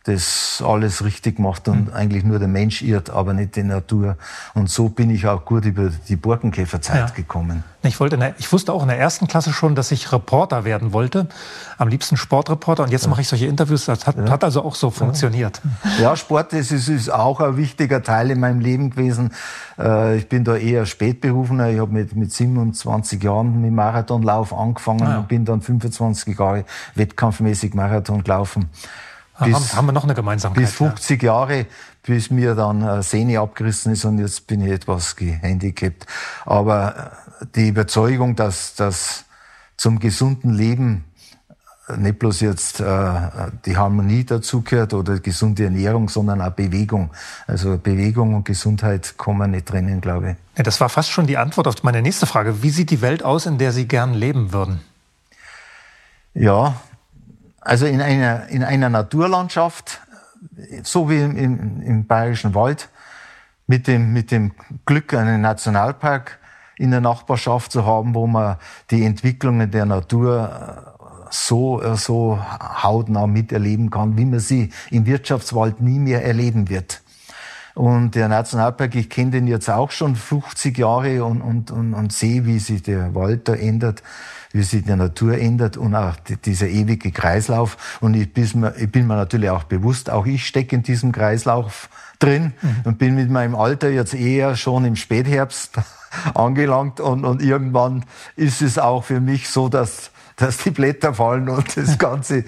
das alles richtig macht und eigentlich nur der Mensch irrt, aber nicht die Natur. Und so bin ich auch gut über die Borkenkäferzeit gekommen. Ich wusste auch in der ersten Klasse schon, dass ich Reporter werden wollte. Am liebsten Sportreporter. Und jetzt mache ich solche Interviews. Das hat also auch so funktioniert. Ja, Sport ist auch ein wichtiger Teil in meinem Leben gewesen. Ich bin da eher Spätberufener. Ich habe mit 27 Jahren mit Marathonlauf angefangen und bin dann 25 Jahre wettkampfmäßig Marathon gelaufen. Haben wir noch eine Gemeinsamkeit? Bis 50 Jahre, bis mir dann Sehne abgerissen ist und jetzt bin ich etwas gehandicapt. Aber die Überzeugung, dass zum gesunden Leben nicht bloß jetzt die Harmonie dazugehört oder gesunde Ernährung, sondern auch Bewegung. Also Bewegung und Gesundheit kann man nicht trennen, glaube ich. Ja, das war fast schon die Antwort auf meine nächste Frage. Wie sieht die Welt aus, in der Sie gern leben würden? Ja, also in einer Naturlandschaft, so wie im Bayerischen Wald, mit dem Glück, einen Nationalpark in der Nachbarschaft zu haben, wo man die Entwicklungen der Natur so hautnah miterleben kann, wie man sie im Wirtschaftswald nie mehr erleben wird. Und der Nationalpark, ich kenne den jetzt auch schon 50 Jahre und sehe, wie sich der Wald da ändert, wie sich die Natur ändert und auch dieser ewige Kreislauf. Und ich bin mir natürlich auch bewusst, auch ich stecke in diesem Kreislauf drin und bin mit meinem Alter jetzt eher schon im Spätherbst angelangt und irgendwann ist es auch für mich so, dass die Blätter fallen und das Ganze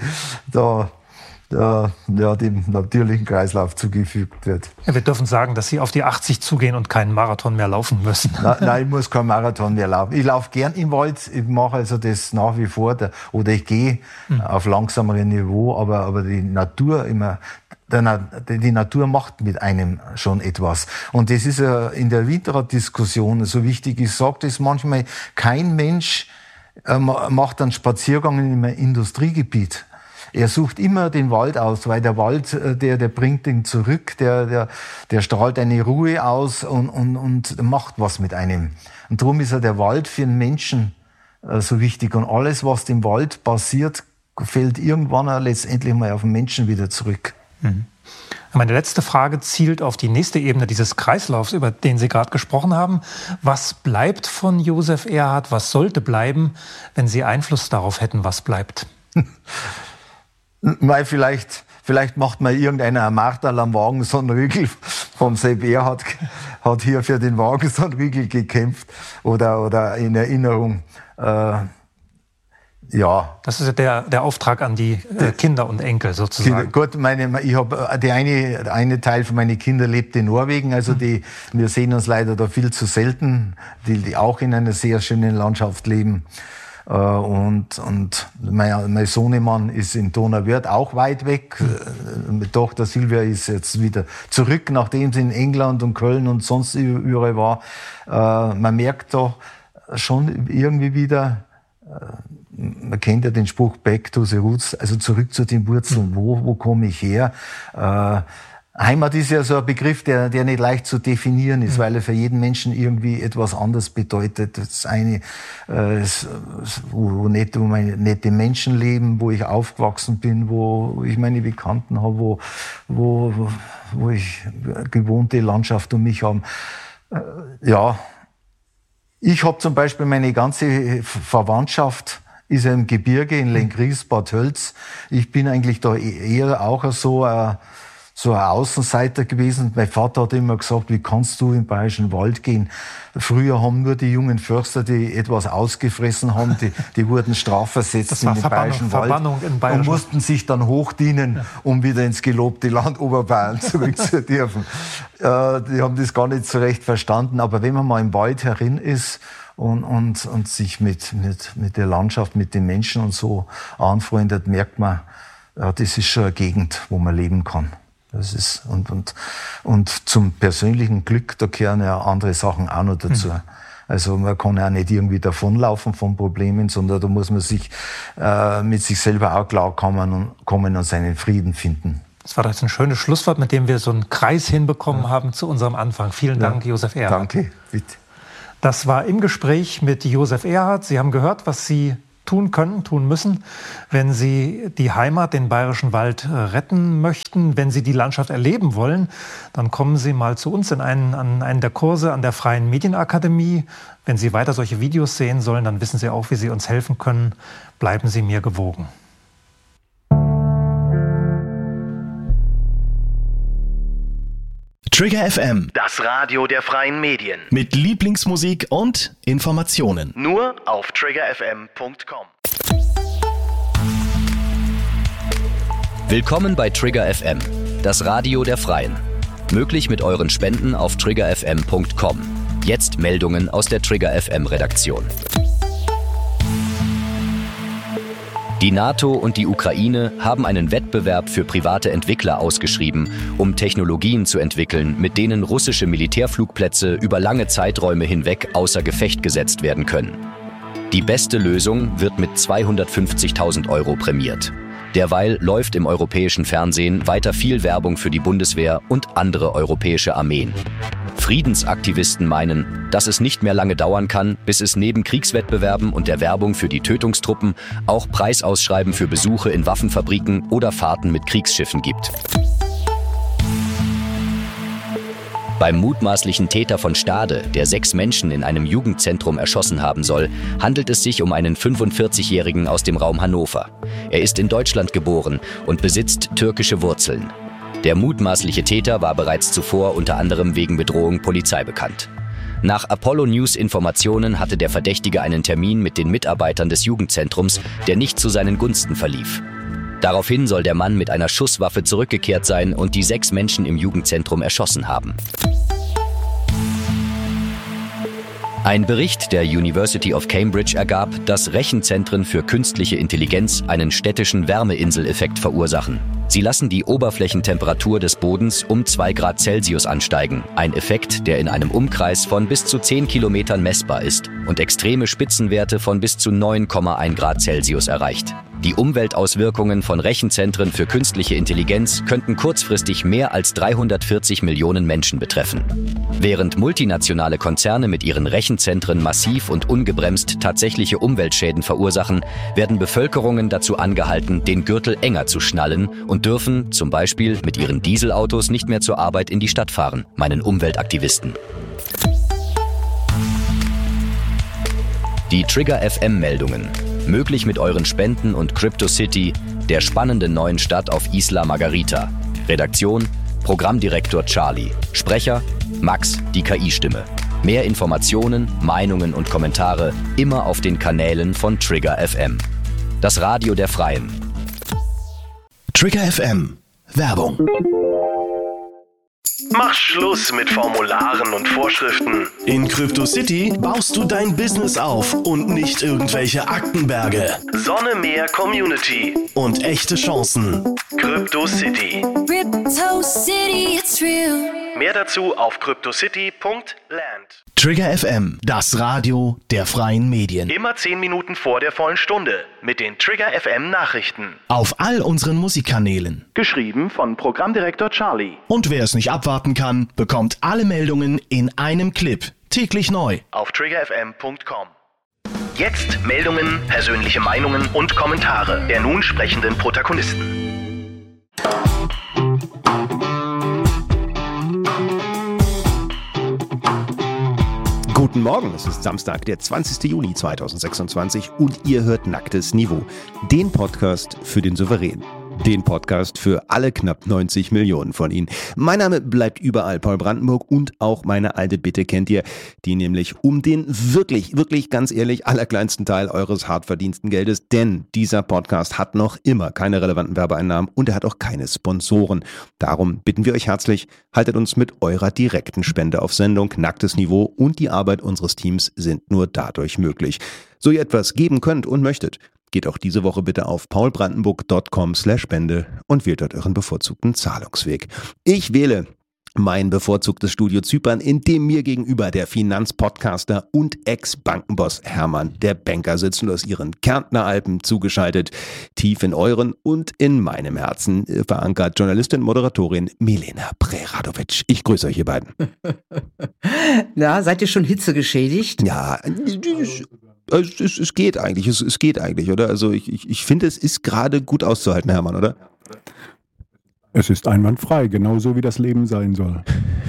dem natürlichen Kreislauf zugefügt wird. Ja, wir dürfen sagen, dass Sie auf die 80 zugehen und keinen Marathon mehr laufen müssen. Nein, ich muss keinen Marathon mehr laufen. Ich laufe gern im Wald, ich mache also das nach wie vor, oder ich gehe auf langsamerem Niveau, aber die Natur die Natur macht mit einem schon etwas. Und das ist ja in der Winterraddiskussion so wichtig. Ich sage das manchmal, kein Mensch macht einen Spaziergang in einem Industriegebiet. Er sucht immer den Wald aus, weil der Wald, der bringt ihn zurück, der strahlt eine Ruhe aus und macht was mit einem. Und darum ist ja der Wald für den Menschen so wichtig. Und alles, was im Wald passiert, fällt irgendwann letztendlich mal auf den Menschen wieder zurück. Meine letzte Frage zielt auf die nächste Ebene dieses Kreislaufs, über den Sie gerade gesprochen haben. Was bleibt von Josef Erhardt? Was sollte bleiben, wenn Sie Einfluss darauf hätten, was bleibt? Weil vielleicht macht mal irgendeiner ein Marterl am Wagen, so ein Riegel vom Sepp Erhardt hat hier für den Wagen so ein Riegel gekämpft oder in Erinnerung. Ja. Das ist ja der Auftrag an die Kinder und Enkel sozusagen. Gut, ich habe der eine Teil von meinen Kindern lebt in Norwegen, also wir sehen uns leider da viel zu selten, die auch in einer sehr schönen Landschaft leben. Und mein Sohnemann ist in Donauwörth auch weit weg. Meine Tochter Silvia ist jetzt wieder zurück, nachdem sie in England und Köln und sonst überall war. Man merkt doch schon irgendwie wieder, man kennt ja den Spruch Back to the Roots, also zurück zu den Wurzeln. Wo komme ich her? Heimat ist ja so ein Begriff, der nicht leicht zu definieren ist, weil er für jeden Menschen irgendwie etwas anderes bedeutet. Das eine, wo nette Menschen leben, wo ich aufgewachsen bin, wo ich meine Bekannten habe, wo ich gewohnte Landschaft um mich habe. Ja, ich habe zum Beispiel meine ganze Verwandtschaft ist ja im Gebirge in Lenggries, Bad Tölz. Ich bin eigentlich da eher auch so ein Außenseiter gewesen. Mein Vater hat immer gesagt, wie kannst du im Bayerischen Wald gehen? Früher haben nur die jungen Förster, die etwas ausgefressen haben, die wurden strafversetzt in den Bayerischen Wald und mussten sich dann hochdienen, um wieder ins gelobte Land Oberbayern zurück zu dürfen. Die haben das gar nicht so recht verstanden. Aber wenn man mal im Wald herin ist und sich mit der Landschaft, mit den Menschen und so anfreundet, merkt man, ja, das ist schon eine Gegend, wo man leben kann. Das ist, und zum persönlichen Glück, da gehören ja andere Sachen auch noch dazu. Also man kann ja nicht irgendwie davonlaufen von Problemen, sondern da muss man sich mit sich selber auch klarkommen und seinen Frieden finden. Das war doch jetzt ein schönes Schlusswort, mit dem wir so einen Kreis hinbekommen haben zu unserem Anfang. Vielen Dank, Josef Erhardt. Danke, bitte. Das war im Gespräch mit Josef Erhardt. Sie haben gehört, was Sie tun können, tun müssen, wenn Sie die Heimat, den Bayerischen Wald retten möchten, wenn Sie die Landschaft erleben wollen, dann kommen Sie mal zu uns an einen der Kurse an der Freien Medienakademie. Wenn Sie weiter solche Videos sehen sollen, dann wissen Sie auch, wie Sie uns helfen können. Bleiben Sie mir gewogen. Trigger FM, das Radio der Freien Medien. mit Lieblingsmusik und Informationen. Nur auf triggerfm.com. Willkommen bei Trigger FM, das Radio der Freien. Möglich mit euren Spenden auf triggerfm.com. Jetzt Meldungen aus der Trigger FM Redaktion. Die NATO und die Ukraine haben einen Wettbewerb für private Entwickler ausgeschrieben, um Technologien zu entwickeln, mit denen russische Militärflugplätze über lange Zeiträume hinweg außer Gefecht gesetzt werden können. Die beste Lösung wird mit 250.000 € prämiert. Derweil läuft im europäischen Fernsehen weiter viel Werbung für die Bundeswehr und andere europäische Armeen. Friedensaktivisten meinen, dass es nicht mehr lange dauern kann, bis es neben Kriegswettbewerben und der Werbung für die Tötungstruppen auch Preisausschreiben für Besuche in Waffenfabriken oder Fahrten mit Kriegsschiffen gibt. Beim mutmaßlichen Täter von Stade, der 6 Menschen in einem Jugendzentrum erschossen haben soll, handelt es sich um einen 45-Jährigen aus dem Raum Hannover. Er ist in Deutschland geboren und besitzt türkische Wurzeln. Der mutmaßliche Täter war bereits zuvor unter anderem wegen Bedrohung Polizei bekannt. Nach Apollo News Informationen hatte der Verdächtige einen Termin mit den Mitarbeitern des Jugendzentrums, der nicht zu seinen Gunsten verlief. Daraufhin soll der Mann mit einer Schusswaffe zurückgekehrt sein und die 6 Menschen im Jugendzentrum erschossen haben. Ein Bericht der University of Cambridge ergab, dass Rechenzentren für künstliche Intelligenz einen städtischen Wärmeinseleffekt verursachen. Sie lassen die Oberflächentemperatur des Bodens um 2 Grad Celsius ansteigen. Ein Effekt, der in einem Umkreis von bis zu 10 Kilometern messbar ist und extreme Spitzenwerte von bis zu 9,1 Grad Celsius erreicht. Die Umweltauswirkungen von Rechenzentren für künstliche Intelligenz könnten kurzfristig mehr als 340 Millionen Menschen betreffen. Während multinationale Konzerne mit ihren Rechenzentren massiv und ungebremst tatsächliche Umweltschäden verursachen, werden Bevölkerungen dazu angehalten, den Gürtel enger zu schnallen und dürfen zum Beispiel mit ihren Dieselautos nicht mehr zur Arbeit in die Stadt fahren, meinen Umweltaktivisten. Die Trigger FM-Meldungen. Möglich mit euren Spenden und CryptoCity, der spannenden neuen Stadt auf Isla Margarita. Redaktion: Programmdirektor Charlie. Sprecher: Max, die KI-Stimme. Mehr Informationen, Meinungen und Kommentare immer auf den Kanälen von Trigger FM. Das Radio der Freien. Trigger FM, Werbung. Mach Schluss mit Formularen und Vorschriften. In CryptoCity baust du dein Business auf und nicht irgendwelche Aktenberge. Sonne, Meer, Community. Und echte Chancen. CryptoCity. CryptoCity, it's real. Mehr dazu auf cryptocity.land. Trigger FM, das Radio der Freien Medien. Immer 10 Minuten vor der vollen Stunde mit den Trigger FM Nachrichten. Auf all unseren Musikkanälen. Geschrieben von Programmdirektor Charlie. Und wer es nicht abwarten kann, bekommt alle Meldungen in einem Clip. Täglich neu. Auf triggerfm.com. Jetzt Meldungen, persönliche Meinungen und Kommentare der nun sprechenden Protagonisten. Guten Morgen, es ist Samstag, der 20. Juni 2026 und ihr hört Nacktes Niveau, den Podcast für den Souverän. Den Podcast für alle knapp 90 Millionen von Ihnen. Mein Name bleibt überall Paul Brandenburg und auch meine alte Bitte kennt ihr, die nämlich um den wirklich ganz ehrlich allerkleinsten Teil eures hart verdiensten Geldes, denn dieser Podcast hat noch immer keine relevanten Werbeeinnahmen und er hat auch keine Sponsoren. Darum bitten wir euch herzlich, haltet uns mit eurer direkten Spende auf Sendung. Nacktes Niveau und die Arbeit unseres Teams sind nur dadurch möglich. So ihr etwas geben könnt und möchtet, geht auch diese Woche bitte auf paulbrandenburg.com/Spende und wählt dort euren bevorzugten Zahlungsweg. Ich wähle mein bevorzugtes Studio Zypern, in dem mir gegenüber der Finanzpodcaster und Ex-Bankenboss Hermann der Banker sitzen, aus ihren Kärntner Alpen zugeschaltet, tief in euren und in meinem Herzen verankert Journalistin, Moderatorin Milena Preradovic. Ich grüße euch, ihr beiden. Na, seid ihr schon hitzegeschädigt? Ja, Es geht eigentlich, es geht eigentlich, oder? Also ich finde, es ist gerade gut auszuhalten, Hermann, oder? Es ist einwandfrei, genauso wie das Leben sein soll.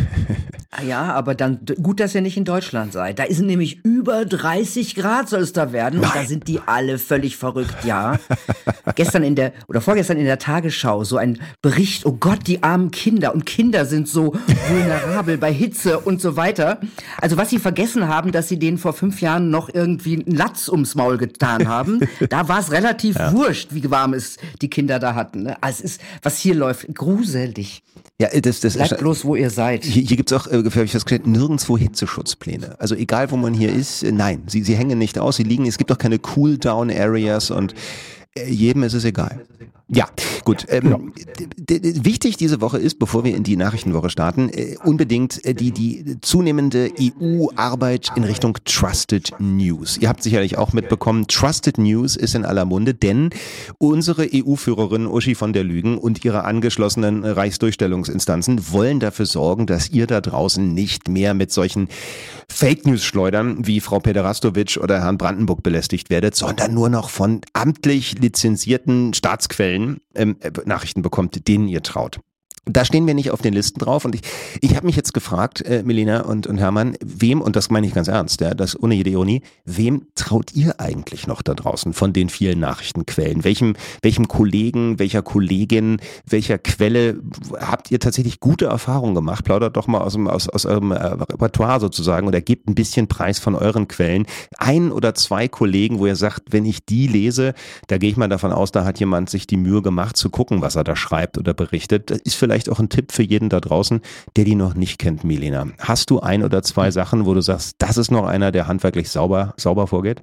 Ja, aber dann gut, dass ihr nicht in Deutschland seid. Da ist nämlich über 30 Grad soll es da werden. Und da sind die alle völlig verrückt, ja. Vorgestern in der Tagesschau so ein Bericht, oh Gott, die armen Kinder. Und Kinder sind so vulnerabel bei Hitze und so weiter. Also was sie vergessen haben, dass sie denen vor 5 Jahren noch irgendwie einen Latz ums Maul getan haben. Da war es relativ wurscht, wie warm es die Kinder da hatten. Ne? Also es ist, was hier läuft, gruselig. Ja, das bleibt bloß, wo ihr seid. Hier gibt es auch, habe ich festgestellt, nirgendwo Hitzeschutzpläne. Also egal, wo man hier ist, nein, sie hängen nicht aus, sie liegen, es gibt auch keine Cool-Down-Areas und jedem ist es egal. Ja, gut. Wichtig diese Woche ist, bevor wir in die Nachrichtenwoche starten, unbedingt die zunehmende EU-Arbeit in Richtung Trusted News. Ihr habt sicherlich auch mitbekommen, Trusted News ist in aller Munde, denn unsere EU-Führerin Uschi von der Lügen und ihre angeschlossenen Reichsdurchstellungsinstanzen wollen dafür sorgen, dass ihr da draußen nicht mehr mit solchen Fake-News-Schleudern wie Frau Pederastovic oder Herrn Brandenburg belästigt werdet, sondern nur noch von amtlich lizenzierten Staatsquellen Nachrichten bekommt, denen ihr traut. Da stehen wir nicht auf den Listen drauf und ich habe mich jetzt gefragt, Melina und Hermann, wem, und das meine ich ganz ernst, ja, das ohne jede Ironie, wem traut ihr eigentlich noch da draußen von den vielen Nachrichtenquellen? Welchem Kollegen, welcher Kollegin, welcher Quelle habt ihr tatsächlich gute Erfahrungen gemacht? Plaudert doch mal aus eurem Repertoire sozusagen oder gebt ein bisschen Preis von euren Quellen. 1 oder 2 Kollegen, wo ihr sagt, wenn ich die lese, da gehe ich mal davon aus, da hat jemand sich die Mühe gemacht zu gucken, was er da schreibt oder berichtet. Das ist vielleicht auch ein Tipp für jeden da draußen, der die noch nicht kennt, Melina. Hast du 1 oder 2 Sachen, wo du sagst, das ist noch einer, der handwerklich sauber vorgeht?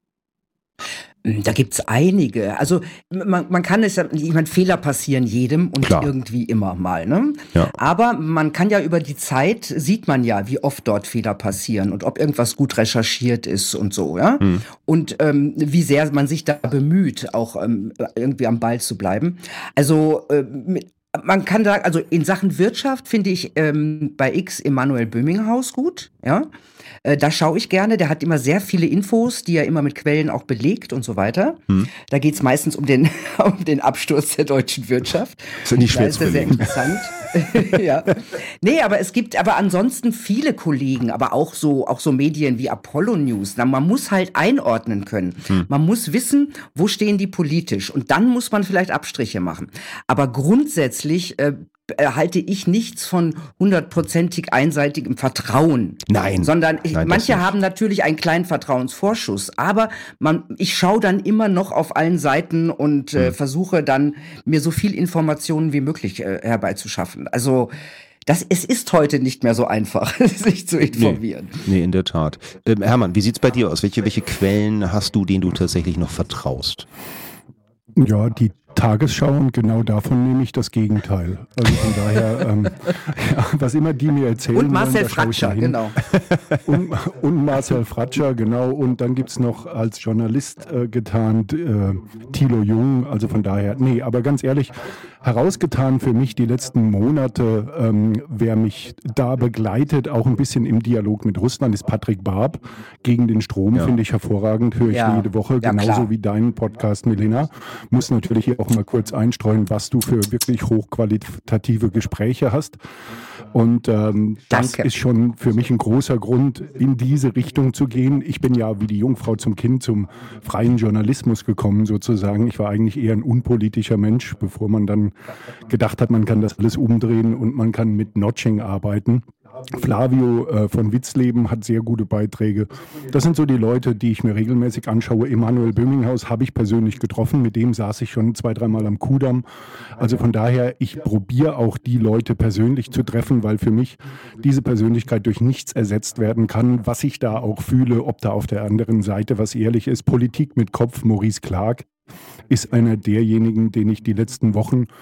Da gibt's einige. Also man kann es, ich meine, Fehler passieren jedem und Klar. irgendwie immer mal. Ne? Ja. Aber man kann ja über die Zeit, sieht man ja, wie oft dort Fehler passieren und ob irgendwas gut recherchiert ist und so. Ja. Und wie sehr man sich da bemüht, auch irgendwie am Ball zu bleiben. Also man kann sagen, also in Sachen Wirtschaft finde ich bei X Emanuel Böminghaus gut, ja. Da schaue ich gerne, der hat immer sehr viele Infos, die er immer mit Quellen auch belegt und so weiter. Da geht's meistens um den Absturz der deutschen Wirtschaft. Das ist nicht schwer zu belegen. Sehr interessant. Ja. Nee, aber es gibt aber ansonsten viele Kollegen, aber auch so Medien wie Apollo News. Na, man muss halt einordnen können. Man muss wissen, wo stehen die politisch. Und dann muss man vielleicht Abstriche machen. Aber grundsätzlich halte ich nichts von 100%ig einseitigem Vertrauen. Nein. Sondern manche haben natürlich einen kleinen Vertrauensvorschuss, aber ich schaue dann immer noch auf allen Seiten und versuche dann, mir so viel Informationen wie möglich herbeizuschaffen. Also es ist heute nicht mehr so einfach, sich zu informieren. Nee, in der Tat. Hermann, wie sieht's bei dir aus? Welche Quellen hast du, denen du tatsächlich noch vertraust? Ja, die Tagesschau, und genau davon nehme ich das Gegenteil. Also von daher, was immer die mir erzählen. Und Marcel Fratscher, genau. Und Marcel Fratscher, genau. Und dann gibt's noch als Journalist getarnt Thilo Jung. Also von daher, nee, aber ganz ehrlich, herausgetan für mich die letzten Monate, wer mich da begleitet, auch ein bisschen im Dialog mit Russland, ist Patrick Barb. Gegen den Strom, finde ich hervorragend, höre ich jede Woche, genauso klar. Wie deinen Podcast, Melina. Muss natürlich hier auch mal kurz einstreuen, was du für wirklich hochqualitative Gespräche hast. Und das ist schon für mich ein großer Grund, in diese Richtung zu gehen. Ich bin ja wie die Jungfrau zum Kind zum freien Journalismus gekommen, sozusagen. Ich war eigentlich eher ein unpolitischer Mensch, bevor man dann gedacht hat, man kann das alles umdrehen und man kann mit Notching arbeiten. Flavio von Witzleben hat sehr gute Beiträge. Das sind so die Leute, die ich mir regelmäßig anschaue. Emanuel Böminghaus habe ich persönlich getroffen. Mit dem saß ich schon 2-3 Mal am Kudamm. Also von daher, ich probiere auch die Leute persönlich zu treffen, weil für mich diese Persönlichkeit durch nichts ersetzt werden kann. Was ich da auch fühle, ob da auf der anderen Seite was ehrlich ist. Politik mit Kopf, Maurice Clark ist einer derjenigen, den ich die letzten Wochen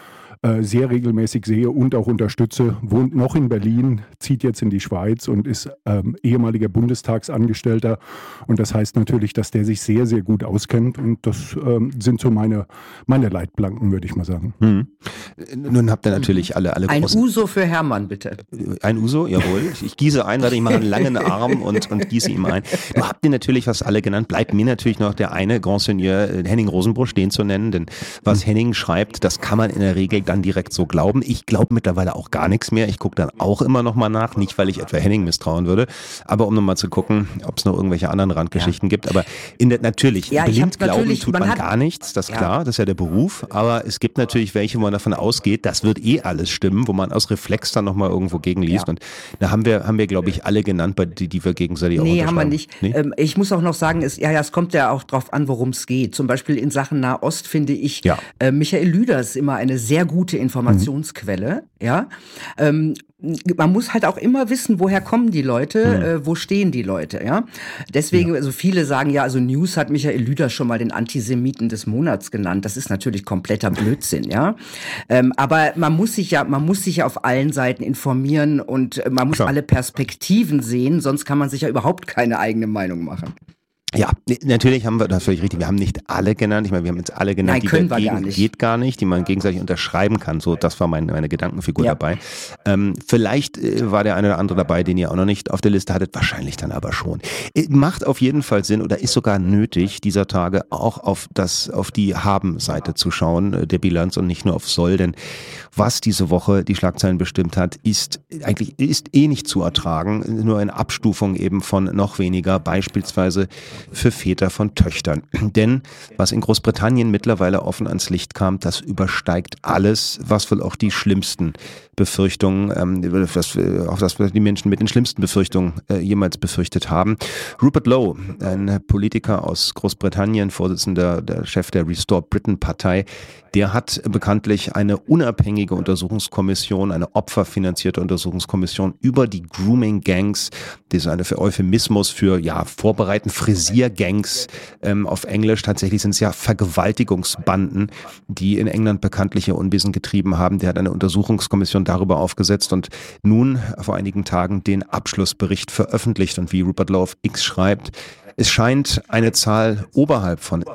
sehr regelmäßig sehe und auch unterstütze, wohnt noch in Berlin, zieht jetzt in die Schweiz und ist ehemaliger Bundestagsangestellter. Und das heißt natürlich, dass der sich sehr, sehr gut auskennt. Und das sind so meine Leitplanken, würde ich mal sagen. Nun habt ihr natürlich alle ein großen... Ein Uso für Hermann, bitte. Ein Uso, jawohl. Ich gieße ein, warte, ich mache einen langen Arm und gieße ihm ein. Du habt ihr natürlich fast alle genannt. Bleibt mir natürlich noch der eine Grand Seigneur Henning Rosenbusch, den zu nennen. Denn was Henning schreibt, das kann man in der Regel dann direkt so glauben. Ich glaube mittlerweile auch gar nichts mehr. Ich gucke dann auch immer noch mal nach. Nicht, weil ich etwa Henning misstrauen würde, aber um nochmal zu gucken, ob es noch irgendwelche anderen Randgeschichten gibt. Aber natürlich, blind glauben tut man gar nichts. Das ist klar, das ist ja der Beruf. Aber es gibt natürlich welche, wo man davon ausgeht, das wird alles stimmen, wo man aus Reflex dann nochmal irgendwo gegenliest. Und da haben wir, glaube ich, alle genannt, die wir gegenseitig auch unterschreiben. Nee, haben wir nicht. Nee? Ich muss auch noch sagen, es kommt ja auch drauf an, worum es geht. Zum Beispiel in Sachen Nahost finde ich Michael Lüders immer eine sehr gute Informationsquelle. Ja. Man muss halt auch immer wissen, woher kommen die Leute, wo stehen die Leute, ja. Deswegen, also viele sagen ja, also News hat Michael Lüders schon mal den Antisemiten des Monats genannt. Das ist natürlich kompletter Blödsinn, ja. Aber man muss sich ja auf allen Seiten informieren und man muss alle Perspektiven sehen, sonst kann man sich ja überhaupt keine eigene Meinung machen. Ja, natürlich haben wir, das ist völlig richtig, wir haben nicht alle genannt, ich meine, wir haben jetzt alle genannt, geht gar nicht, die man gegenseitig unterschreiben kann, so, das war meine Gedankenfigur dabei. Vielleicht war der eine oder andere dabei, den ihr auch noch nicht auf der Liste hattet, wahrscheinlich dann aber schon. Macht auf jeden Fall Sinn oder ist sogar nötig, dieser Tage auch auf die Haben-Seite zu schauen, der Bilanz und nicht nur auf Soll, denn was diese Woche die Schlagzeilen bestimmt hat, ist nicht zu ertragen, nur eine Abstufung eben von noch weniger, beispielsweise für Väter von Töchtern. Denn was in Großbritannien mittlerweile offen ans Licht kam, das übersteigt alles, was wohl auch die schlimmsten Befürchtungen, auch das die Menschen mit den schlimmsten Befürchtungen jemals befürchtet haben. Rupert Lowe, ein Politiker aus Großbritannien, Vorsitzender, der Chef der Restore Britain Partei, der hat bekanntlich eine unabhängige Untersuchungskommission, eine opferfinanzierte Untersuchungskommission über die Grooming-Gangs, das ist ein Euphemismus für vorbereiten, Frisiergangs auf Englisch. Tatsächlich sind es ja Vergewaltigungsbanden, die in England bekanntliche Unwesen getrieben haben. Der hat eine Untersuchungskommission darüber aufgesetzt und nun vor einigen Tagen den Abschlussbericht veröffentlicht. Und wie Rupert Lowe auf X schreibt, es scheint eine Zahl oberhalb von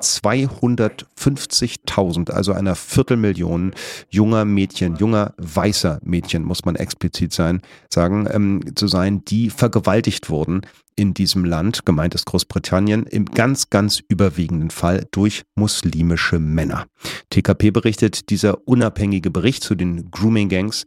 250.000, also einer Viertelmillion junger weißer Mädchen, muss man explizit sagen, zu sein, die vergewaltigt wurden in diesem Land, gemeint ist Großbritannien, im ganz, ganz überwiegenden Fall durch muslimische Männer. TKP berichtet, dieser unabhängige Bericht zu den Grooming-Gangs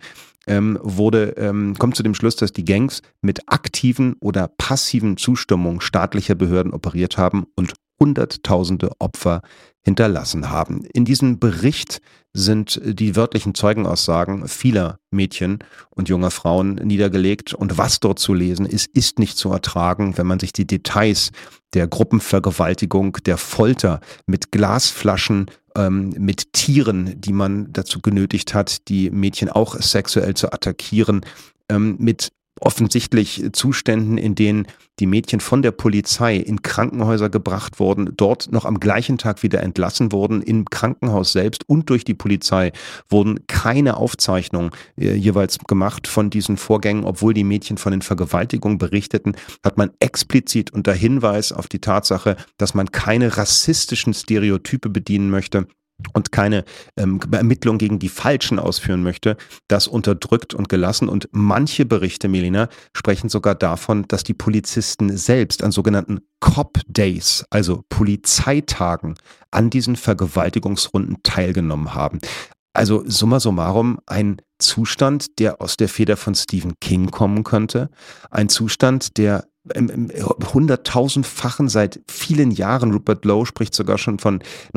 kommt zu dem Schluss, dass die Gangs mit aktiven oder passiven Zustimmung staatlicher Behörden operiert haben und Hunderttausende Opfer hinterlassen haben. In diesem Bericht sind die wörtlichen Zeugenaussagen vieler Mädchen und junger Frauen niedergelegt und was dort zu lesen ist nicht zu ertragen, wenn man sich die Details der Gruppenvergewaltigung, der Folter mit Glasflaschen, mit Tieren, die man dazu genötigt hat, die Mädchen auch sexuell zu attackieren, mit offensichtlich Zuständen, in denen die Mädchen von der Polizei in Krankenhäuser gebracht wurden, dort noch am gleichen Tag wieder entlassen wurden, im Krankenhaus selbst und durch die Polizei wurden keine Aufzeichnungen jeweils gemacht von diesen Vorgängen, obwohl die Mädchen von den Vergewaltigungen berichteten, hat man explizit unter Hinweis auf die Tatsache, dass man keine rassistischen Stereotype bedienen möchte und keine Ermittlung gegen die Falschen ausführen möchte, das unterdrückt und gelassen. Und manche Berichte, Melina, sprechen sogar davon, dass die Polizisten selbst an sogenannten Cop Days, also Polizeitagen, an diesen Vergewaltigungsrunden teilgenommen haben. Also summa summarum ein Zustand, der aus der Feder von Stephen King kommen könnte, ein Zustand, der im 100.000-fachen seit vielen Jahren, Rupert Lowe spricht sogar schon von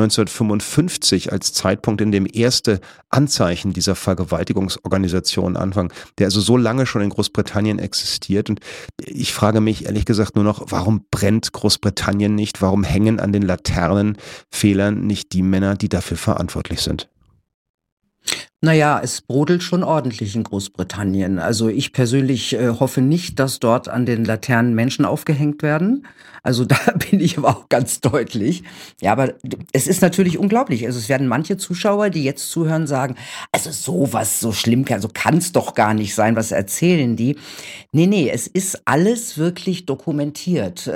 1955 als Zeitpunkt, in dem erste Anzeichen dieser Vergewaltigungsorganisation anfangen, der also so lange schon in Großbritannien existiert. Und ich frage mich ehrlich gesagt nur noch, warum brennt Großbritannien nicht? Warum hängen an den Laternenpfählern nicht die Männer, die dafür verantwortlich sind? Naja, es brodelt schon ordentlich in Großbritannien. Also ich persönlich hoffe nicht, dass dort an den Laternen Menschen aufgehängt werden. Also da bin ich aber auch ganz deutlich. Ja, aber es ist natürlich unglaublich. Also es werden manche Zuschauer, die jetzt zuhören, sagen, also sowas, so schlimm, also kann es doch gar nicht sein, was erzählen die? Nee, es ist alles wirklich dokumentiert.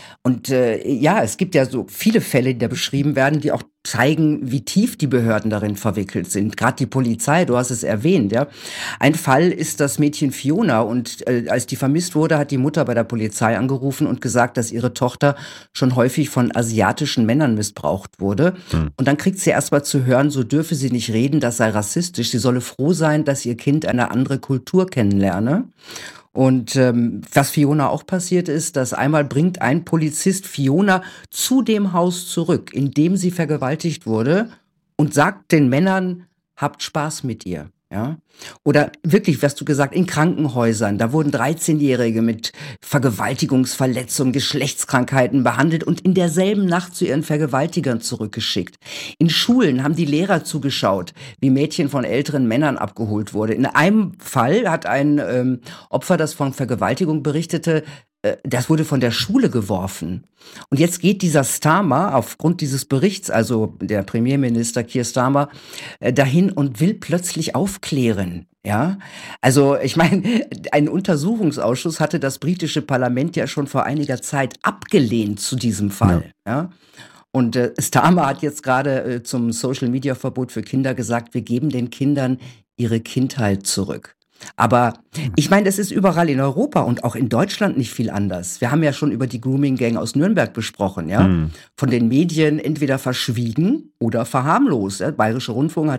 Ja, es gibt ja so viele Fälle, die da beschrieben werden, die auch zeigen, wie tief die Behörden darin verwickelt sind. Gerade die Polizei, du hast es erwähnt, ja. Ein Fall ist das Mädchen Fiona und als die vermisst wurde, hat die Mutter bei der Polizei angerufen und gesagt, dass ihre Tochter schon häufig von asiatischen Männern missbraucht wurde. Und dann kriegt sie erst mal zu hören, so dürfe sie nicht reden, das sei rassistisch. Sie solle froh sein, dass ihr Kind eine andere Kultur kennenlerne. Und was Fiona auch passiert ist, dass einmal bringt ein Polizist Fiona zu dem Haus zurück, in dem sie vergewaltigt wurde und sagt den Männern, habt Spaß mit ihr. Ja? Oder wirklich, was du gesagt, in Krankenhäusern, da wurden 13-Jährige mit Vergewaltigungsverletzungen, Geschlechtskrankheiten behandelt und in derselben Nacht zu ihren Vergewaltigern zurückgeschickt. In Schulen haben die Lehrer zugeschaut, wie Mädchen von älteren Männern abgeholt wurde. In einem Fall hat ein Opfer, das von Vergewaltigung berichtete, das wurde von der Schule geworfen. Und jetzt geht dieser Starmer aufgrund dieses Berichts, also der Premierminister Keir Starmer, dahin und will plötzlich aufklären. Ja, also ich meine, ein Untersuchungsausschuss hatte das britische Parlament ja schon vor einiger Zeit abgelehnt zu diesem Fall. Ja. Und Starmer hat jetzt gerade zum Social-Media-Verbot für Kinder gesagt, wir geben den Kindern ihre Kindheit zurück. Aber ich meine, es ist überall in Europa und auch in Deutschland nicht viel anders. Wir haben ja schon über die Grooming-Gang aus Nürnberg besprochen, ja. Von den Medien entweder verschwiegen oder verharmlost. Der Bayerische Rundfunk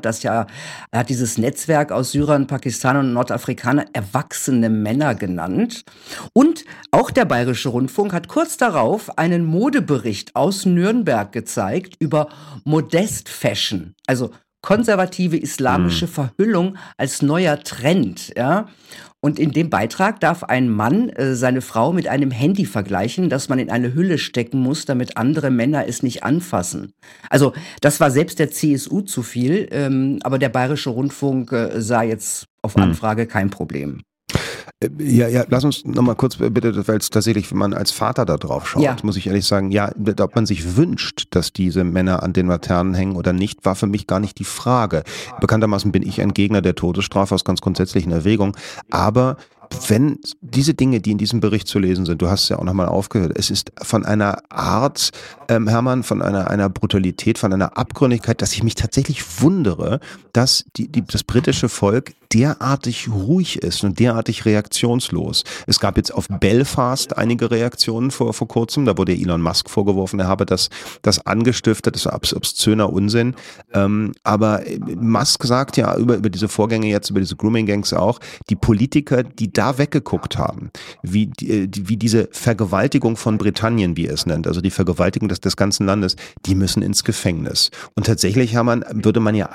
hat dieses Netzwerk aus Syrern, Pakistanern und Nordafrikanern erwachsene Männer genannt. Und auch der Bayerische Rundfunk hat kurz darauf einen Modebericht aus Nürnberg gezeigt über Modest Fashion. Also konservative islamische Verhüllung als neuer Trend, ja. Und in dem Beitrag darf ein Mann seine Frau mit einem Handy vergleichen, das man in eine Hülle stecken muss, damit andere Männer es nicht anfassen. Also das war selbst der CSU zu viel, aber der Bayerische Rundfunk sah jetzt auf Anfrage kein Problem. Ja, lass uns nochmal kurz bitte, weil es tatsächlich, wenn man als Vater da drauf schaut, muss ich ehrlich sagen, ja, ob man sich wünscht, dass diese Männer an den Laternen hängen oder nicht, war für mich gar nicht die Frage. Bekanntermaßen bin ich ein Gegner der Todesstrafe aus ganz grundsätzlichen Erwägungen, aber wenn diese Dinge, die in diesem Bericht zu lesen sind, du hast es ja auch nochmal aufgehört, es ist von einer Art, Hermann, von einer Brutalität, von einer Abgründigkeit, dass ich mich tatsächlich wundere, dass das britische Volk derartig ruhig ist und derartig reaktionslos. Es gab jetzt auf Belfast einige Reaktionen vor kurzem, da wurde Elon Musk vorgeworfen, er habe das angestiftet, das war obszöner Unsinn. Aber Musk sagt ja über diese Vorgänge jetzt, über diese Grooming-Gangs auch, die Politiker, die da weggeguckt haben, wie diese Vergewaltigung von Britannien, wie er es nennt, also die Vergewaltigung des ganzen Landes, die müssen ins Gefängnis. Und tatsächlich, Hermann, würde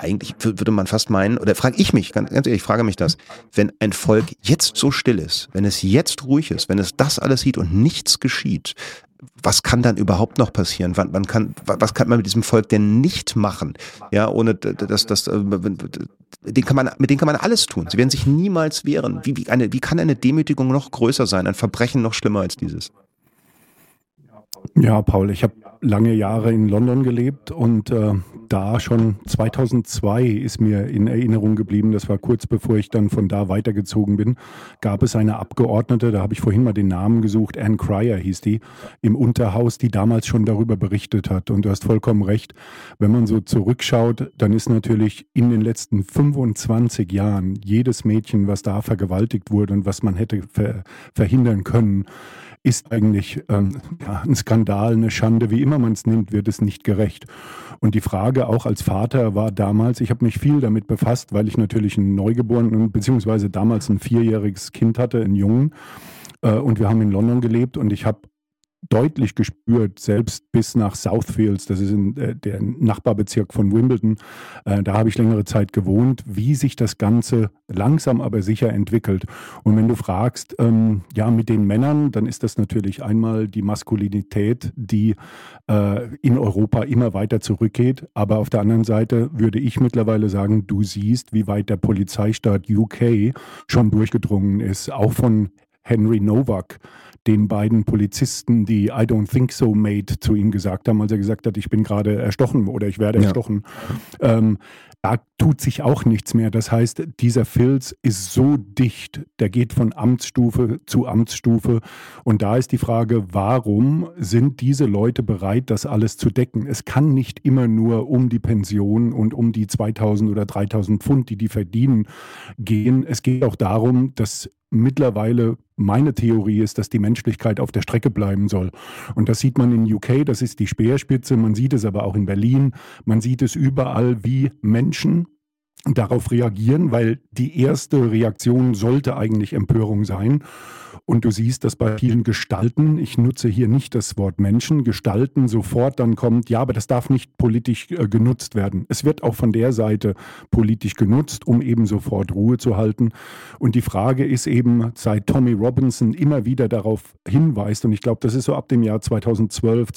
man fast meinen, oder frage ich mich, ganz ehrlich, ich frage mich das, wenn ein Volk jetzt so still ist, wenn es jetzt ruhig ist, wenn es das alles sieht und nichts geschieht, was kann dann überhaupt noch passieren? Was kann man mit diesem Volk denn nicht machen? Ja, ohne mit denen kann man alles tun. Sie werden sich niemals wehren. Wie kann eine Demütigung noch größer sein? Ein Verbrechen noch schlimmer als dieses? Ja, Paul, ich habe lange Jahre in London gelebt und da schon 2002 ist mir in Erinnerung geblieben, das war kurz bevor ich dann von da weitergezogen bin, gab es eine Abgeordnete, da habe ich vorhin mal den Namen gesucht, Anne Cryer hieß die, im Unterhaus, die damals schon darüber berichtet hat. Und du hast vollkommen recht, wenn man so zurückschaut, dann ist natürlich in den letzten 25 Jahren jedes Mädchen, was da vergewaltigt wurde und was man hätte verhindern können, ist eigentlich ein Skandal, eine Schande, wie immer man es nimmt, wird es nicht gerecht. Und die Frage auch als Vater war damals, ich habe mich viel damit befasst, weil ich natürlich einen Neugeborenen, beziehungsweise damals ein 4-jähriges Kind hatte, einen Jungen, und wir haben in London gelebt und ich habe deutlich gespürt, selbst bis nach Southfields, das ist der Nachbarbezirk von Wimbledon, da habe ich längere Zeit gewohnt, wie sich das Ganze langsam aber sicher entwickelt. Und wenn du fragst, mit den Männern, dann ist das natürlich einmal die Maskulinität, die in Europa immer weiter zurückgeht. Aber auf der anderen Seite würde ich mittlerweile sagen, du siehst, wie weit der Polizeistaat UK schon durchgedrungen ist, auch von Henry Novak, den beiden Polizisten, die I don't think so mate zu ihm gesagt haben, als er gesagt hat, ich bin gerade erstochen oder ich werde erstochen. Da tut sich auch nichts mehr. Das heißt, dieser Filz ist so dicht, der geht von Amtsstufe zu Amtsstufe. Und da ist die Frage, warum sind diese Leute bereit, das alles zu decken? Es kann nicht immer nur um die Pension und um die 2.000 oder 3.000 Pfund, die verdienen, gehen. Es geht auch darum, dass mittlerweile meine Theorie ist, dass die Menschlichkeit auf der Strecke bleiben soll. Und das sieht man in UK, das ist die Speerspitze, man sieht es aber auch in Berlin, man sieht es überall, wie Menschen darauf reagieren, weil die erste Reaktion sollte eigentlich Empörung sein. Und du siehst, dass bei vielen Gestalten, ich nutze hier nicht das Wort Menschen, Gestalten sofort dann kommt, ja, aber das darf nicht politisch genutzt werden. Es wird auch von der Seite politisch genutzt, um eben sofort Ruhe zu halten. Und die Frage ist eben, seit Tommy Robinson immer wieder darauf hinweist, und ich glaube, das ist so ab dem Jahr 2012,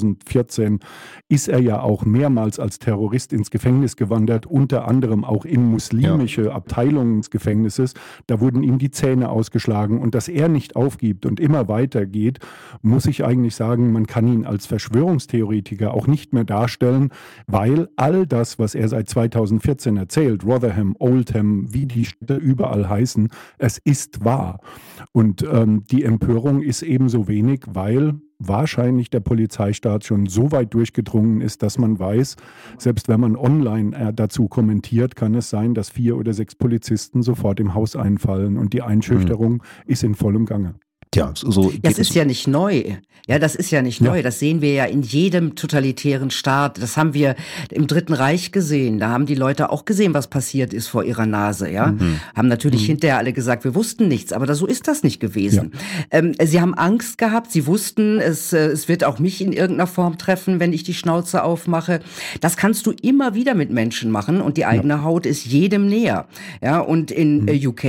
2014, ist er ja auch mehrmals als Terrorist ins Gefängnis gewandert, unter anderem auch in muslimische Abteilungen des Gefängnisses. Da wurden ihm die Zähne ausgeschlagen und dass er nicht aufgibt und immer weitergeht, muss ich eigentlich sagen, man kann ihn als Verschwörungstheoretiker auch nicht mehr darstellen, weil all das, was er seit 2014 erzählt, Rotherham, Oldham, wie die Städte überall heißen, es ist wahr. Und die Empörung ist ebenso wenig, weil wahrscheinlich der Polizeistaat schon so weit durchgedrungen ist, dass man weiß, selbst wenn man online dazu kommentiert, kann es sein, dass 4 oder 6 Polizisten sofort im Haus einfallen und die Einschüchterung ist in vollem Gange. Tja, so das ist ja nicht neu. Ja, das ist ja nicht neu. Das sehen wir ja in jedem totalitären Staat. Das haben wir im Dritten Reich gesehen. Da haben die Leute auch gesehen, was passiert ist vor ihrer Nase. Ja, haben natürlich hinterher alle gesagt, wir wussten nichts. Aber so ist das nicht gewesen. Ja. Sie haben Angst gehabt. Sie wussten, es wird auch mich in irgendeiner Form treffen, wenn ich die Schnauze aufmache. Das kannst du immer wieder mit Menschen machen und die eigene Haut ist jedem näher. Ja, und in UK,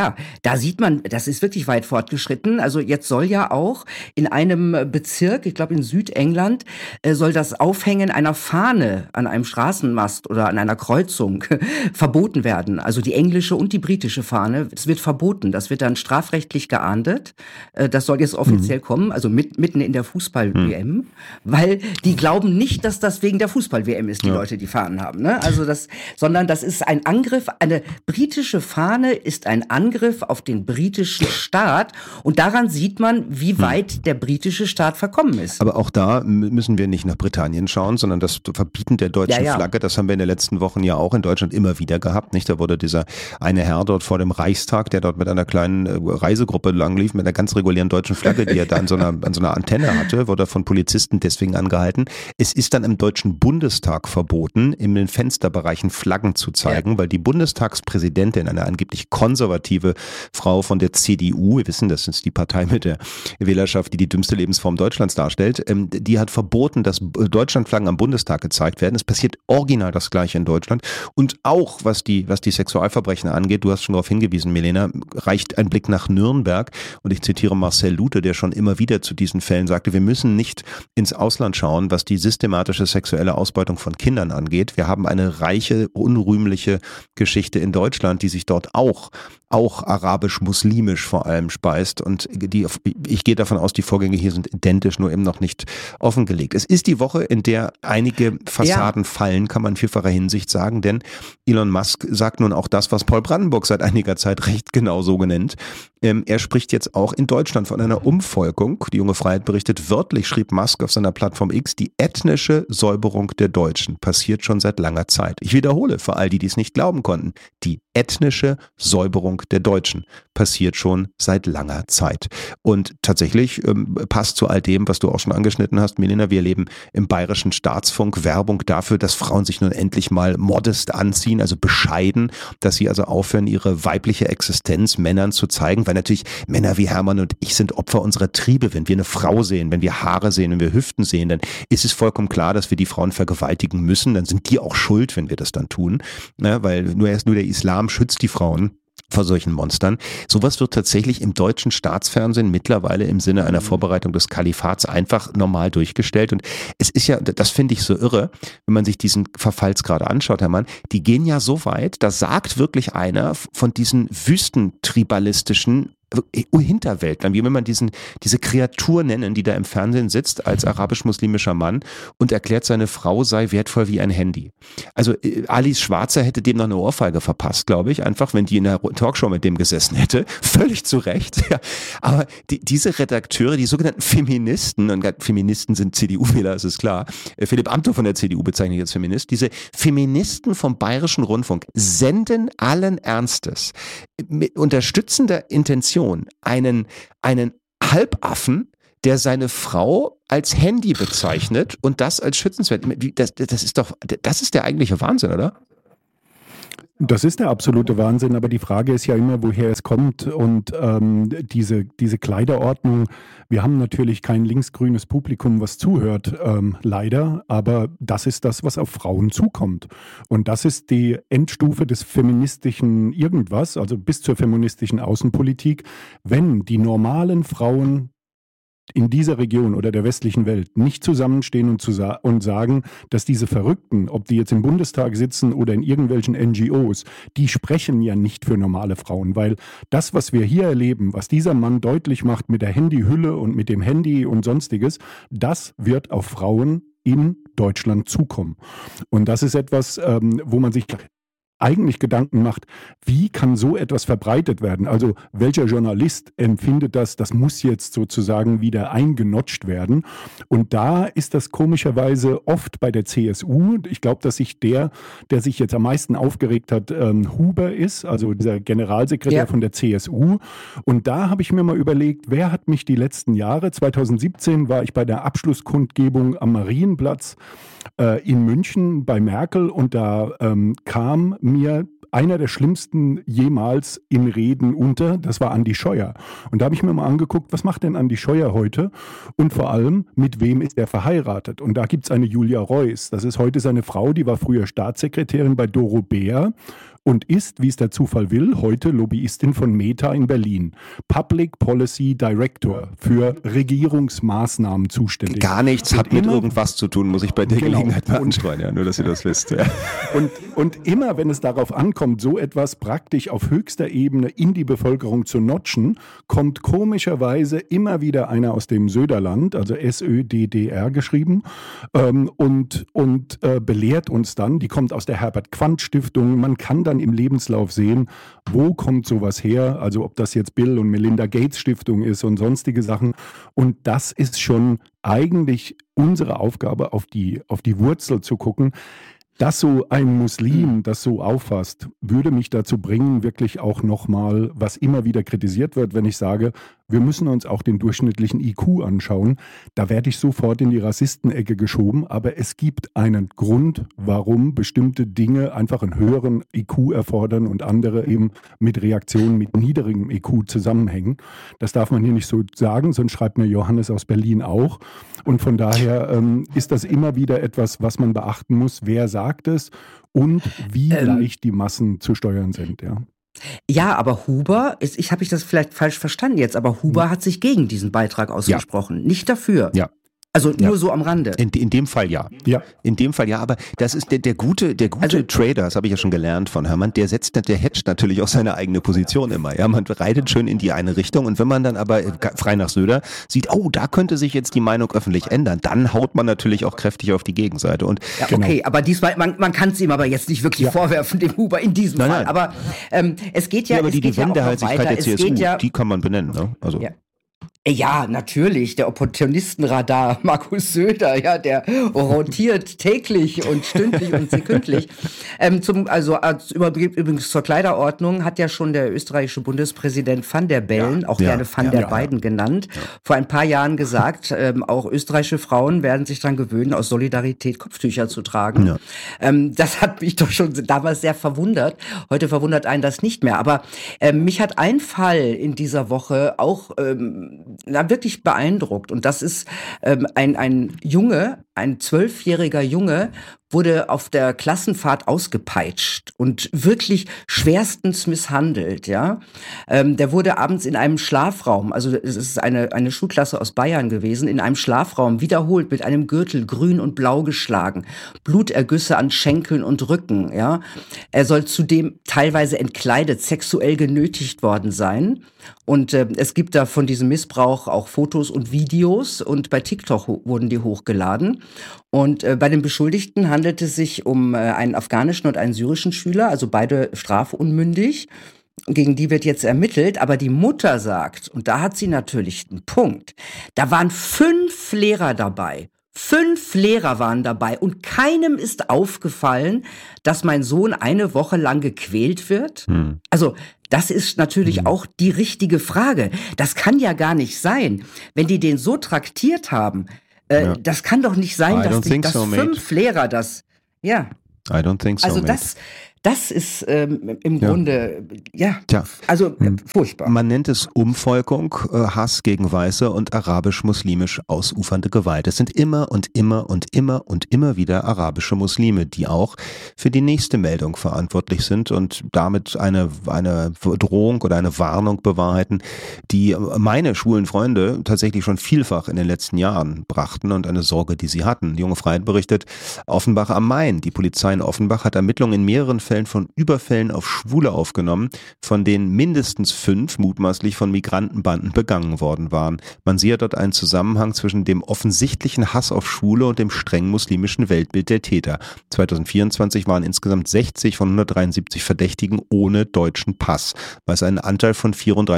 da sieht man, das ist wirklich weit fortgeschritten. Also jetzt soll ja auch in einem Bezirk, ich glaube in Südengland, soll das Aufhängen einer Fahne an einem Straßenmast oder an einer Kreuzung verboten werden. Also die englische und die britische Fahne, das wird verboten. Das wird dann strafrechtlich geahndet. Das soll jetzt offiziell kommen, also mitten in der Fußball-WM, weil die glauben nicht, dass das wegen der Fußball-WM ist, die Leute, die Fahnen haben. Ne? Also sondern das ist ein Angriff, eine britische Fahne ist ein Angriff auf den britischen Staat und daran sieht man, wie weit der britische Staat verkommen ist. Aber auch da müssen wir nicht nach Britannien schauen, sondern das Verbieten der deutschen Flagge, das haben wir in den letzten Wochen ja auch in Deutschland immer wieder gehabt. Nicht? Da wurde dieser eine Herr dort vor dem Reichstag, der dort mit einer kleinen Reisegruppe langlief, mit einer ganz regulären deutschen Flagge, die er da an so einer Antenne hatte, wurde von Polizisten deswegen angehalten. Es ist dann im Deutschen Bundestag verboten, in den Fensterbereichen Flaggen zu zeigen, weil die Bundestagspräsidentin, eine angeblich konservative Frau von der CDU, wir wissen, das ist die Partei mit der Wählerschaft, die dümmste Lebensform Deutschlands darstellt, die hat verboten, dass Deutschlandflaggen am Bundestag gezeigt werden. Es passiert original das Gleiche in Deutschland. Und auch, was die Sexualverbrechen angeht, du hast schon darauf hingewiesen, Milena, reicht ein Blick nach Nürnberg. Und ich zitiere Marcel Lute, der schon immer wieder zu diesen Fällen sagte, wir müssen nicht ins Ausland schauen, was die systematische sexuelle Ausbeutung von Kindern angeht. Wir haben eine reiche, unrühmliche Geschichte in Deutschland, die sich dort auch arabisch-muslimisch vor allem speist. Und ich gehe davon aus, die Vorgänge hier sind identisch, nur eben noch nicht offengelegt. Es ist die Woche, in der einige Fassaden fallen, kann man in vielfacher Hinsicht sagen, denn Elon Musk sagt nun auch das, was Paul Brandenburg seit einiger Zeit recht genau so genannt. Er spricht jetzt auch in Deutschland von einer Umvolkung. Die Junge Freiheit berichtet, wörtlich schrieb Musk auf seiner Plattform X, die ethnische Säuberung der Deutschen passiert schon seit langer Zeit. Ich wiederhole, für all die, die es nicht glauben konnten, die ethnische Säuberung der Deutschen passiert schon seit langer Zeit. wird. Und tatsächlich passt zu all dem, was du auch schon angeschnitten hast, Melina, wir erleben im Bayerischen Staatsfunk Werbung dafür, dass Frauen sich nun endlich mal modest anziehen, also bescheiden, dass sie also aufhören, ihre weibliche Existenz Männern zu zeigen, weil natürlich Männer wie Hermann und ich sind Opfer unserer Triebe. Wenn wir eine Frau sehen, wenn wir Haare sehen, wenn wir Hüften sehen, dann ist es vollkommen klar, dass wir die Frauen vergewaltigen müssen. Dann sind die auch schuld, wenn wir das dann tun, weil nur der Islam schützt die Frauen vor solchen Monstern. Sowas wird tatsächlich im deutschen Staatsfernsehen mittlerweile im Sinne einer Vorbereitung des Kalifats einfach normal durchgestellt. Und es ist ja, das finde ich so irre, wenn man sich diesen Verfallsgrad anschaut, Herr Mann, die gehen ja so weit, da sagt wirklich einer von diesen wüstentribalistischen Hinterwäldlern, wie will man diese Kreatur nennen, die da im Fernsehen sitzt als arabisch-muslimischer Mann und erklärt, seine Frau sei wertvoll wie ein Handy. Also Alice Schwarzer hätte dem noch eine Ohrfeige verpasst, glaube ich, einfach, wenn die in der Talkshow mit dem gesessen hätte. Völlig zu Recht. Ja. Aber diese Redakteure, die sogenannten Feministen, und Feministen sind CDU-Wähler, das ist klar, Philipp Amthor von der CDU bezeichnet als Feminist, diese Feministen vom Bayerischen Rundfunk senden allen Ernstes mit unterstützender Intention einen Halbaffen, der seine Frau als Handy bezeichnet und das als schützenswert. Das ist der eigentliche Wahnsinn, oder? Das ist der absolute Wahnsinn, aber die Frage ist ja immer, woher es kommt und diese Kleiderordnung, wir haben natürlich kein linksgrünes Publikum, was zuhört, leider, aber das ist das, was auf Frauen zukommt und das ist die Endstufe des feministischen Irgendwas, also bis zur feministischen Außenpolitik, wenn die normalen Frauen in dieser Region oder der westlichen Welt nicht zusammenstehen und sagen, dass diese Verrückten, ob die jetzt im Bundestag sitzen oder in irgendwelchen NGOs, die sprechen ja nicht für normale Frauen, weil das, was wir hier erleben, was dieser Mann deutlich macht mit der Handyhülle und mit dem Handy und sonstiges, das wird auf Frauen in Deutschland zukommen. Und das ist etwas, wo man sich eigentlich Gedanken macht, wie kann so etwas verbreitet werden? Also welcher Journalist empfindet das muss jetzt sozusagen wieder eingenotscht werden? Und da ist das komischerweise oft bei der CSU. Ich glaube, dass sich der sich jetzt am meisten aufgeregt hat, Huber ist, also dieser Generalsekretär von der CSU. Und da habe ich mir mal überlegt, wer hat mich die letzten Jahre, 2017 war ich bei der Abschlusskundgebung am Marienplatz in München bei Merkel und da kam mir einer der schlimmsten jemals in Reden unter, das war Andi Scheuer. Und da habe ich mir mal angeguckt, was macht denn Andi Scheuer heute? Und vor allem, mit wem ist er verheiratet? Und da gibt es eine Julia Reuss. Das ist heute seine Frau, die war früher Staatssekretärin bei Doro Bär und ist, wie es der Zufall will, heute Lobbyistin von Meta in Berlin. Public Policy Director für Regierungsmaßnahmen zuständig. Gar nichts hat mit irgendwas zu tun, muss ich bei der Gelegenheit mal anstreuen, ja, nur dass ihr das wisst. Ja. Und immer, wenn es darauf ankommt, so etwas praktisch auf höchster Ebene in die Bevölkerung zu notchen, kommt komischerweise immer wieder einer aus dem Söderland, also SÖDDR geschrieben, und belehrt uns dann, die kommt aus der Herbert-Quandt-Stiftung, man kann dann im Lebenslauf sehen, wo kommt sowas her, also ob das jetzt Bill und Melinda Gates Stiftung ist und sonstige Sachen. Und das ist schon eigentlich unsere Aufgabe, auf die Wurzel zu gucken. Dass so ein Muslim das so auffasst, würde mich dazu bringen, wirklich auch nochmal, was immer wieder kritisiert wird, wenn ich sage, wir müssen uns auch den durchschnittlichen IQ anschauen. Da werde ich sofort in die Rassistenecke geschoben, aber es gibt einen Grund, warum bestimmte Dinge einfach einen höheren IQ erfordern und andere eben mit Reaktionen mit niedrigem IQ zusammenhängen. Das darf man hier nicht so sagen, sonst schreibt mir Johannes aus Berlin auch. Und von daher ist das immer wieder etwas, was man beachten muss, wer sagt es und wie leicht die Massen zu steuern sind, ja. Ja, aber Huber, habe ich das vielleicht falsch verstanden jetzt, aber Huber hat sich gegen diesen Beitrag ausgesprochen, nicht dafür. Ja. Also nur so am Rande. In dem Fall ja. In dem Fall ja, aber das ist der gute Trader, das habe ich ja schon gelernt von Hermann, der hedgt natürlich auch seine eigene Position immer. Ja, man reitet schön in die eine Richtung und wenn man dann aber frei nach Söder sieht, oh, da könnte sich jetzt die Meinung öffentlich ändern, dann haut man natürlich auch kräftig auf die Gegenseite. Und ja, okay, aber diesmal, man kann es ihm aber jetzt nicht wirklich vorwerfen, dem Huber in diesem Fall. Nein. Aber es geht ja, aber die Wendehältigkeit der CSU, die kann man benennen. Ne? Also. Ja. Ja, natürlich, der Opportunistenradar Markus Söder, ja, der rotiert täglich und stündlich und sekündlich. Übrigens zur Kleiderordnung hat ja schon der österreichische Bundespräsident Van der Bellen, auch gerne Van der Beyden genannt, vor ein paar Jahren gesagt, auch österreichische Frauen werden sich dran gewöhnen, aus Solidarität Kopftücher zu tragen. Ja. Das hat mich doch schon damals sehr verwundert. Heute verwundert einen das nicht mehr. Aber mich hat ein Fall in dieser Woche auch wirklich beeindruckt. Und das ist ein Junge, ein 12-jähriger Junge, wurde auf der Klassenfahrt ausgepeitscht und wirklich schwerstens misshandelt, ja. Der wurde abends in einem Schlafraum, also es ist eine Schulklasse aus Bayern gewesen, in einem Schlafraum wiederholt mit einem Gürtel grün und blau geschlagen, Blutergüsse an Schenkeln und Rücken, ja. Er soll zudem teilweise entkleidet, sexuell genötigt worden sein. Und es gibt da von diesem Missbrauch auch Fotos und Videos und bei TikTok wurden die hochgeladen. Und bei den Beschuldigten handelt es sich um einen afghanischen und einen syrischen Schüler, also beide strafunmündig. Gegen die wird jetzt ermittelt, aber die Mutter sagt, und da hat sie natürlich einen Punkt, da waren 5 Lehrer dabei. 5 Lehrer waren dabei und keinem ist aufgefallen, dass mein Sohn eine Woche lang gequält wird. Also das ist natürlich auch die richtige Frage. Das kann ja gar nicht sein, wenn die den so traktiert haben. Das kann doch nicht sein, dass 5 Lehrer das... Ja. I don't think so, also das ist im Grunde, furchtbar. Man nennt es Umvolkung, Hass gegen Weiße und arabisch-muslimisch ausufernde Gewalt. Es sind immer und immer und immer und immer wieder arabische Muslime, die auch für die nächste Meldung verantwortlich sind und damit eine Drohung oder eine Warnung bewahrheiten, die meine schwulen Freunde tatsächlich schon vielfach in den letzten Jahren brachten und eine Sorge, die sie hatten. Die Junge Freiheit berichtet, Offenbach am Main. Die Polizei in Offenbach hat Ermittlungen in mehreren Fällen von Überfällen auf Schwule aufgenommen, von denen mindestens 5 mutmaßlich von Migrantenbanden begangen worden waren. Man sehe dort einen Zusammenhang zwischen dem offensichtlichen Hass auf Schwule und dem streng muslimischen Weltbild der Täter. 2024 waren insgesamt 60 von 173 Verdächtigen ohne deutschen Pass, was einen Anteil von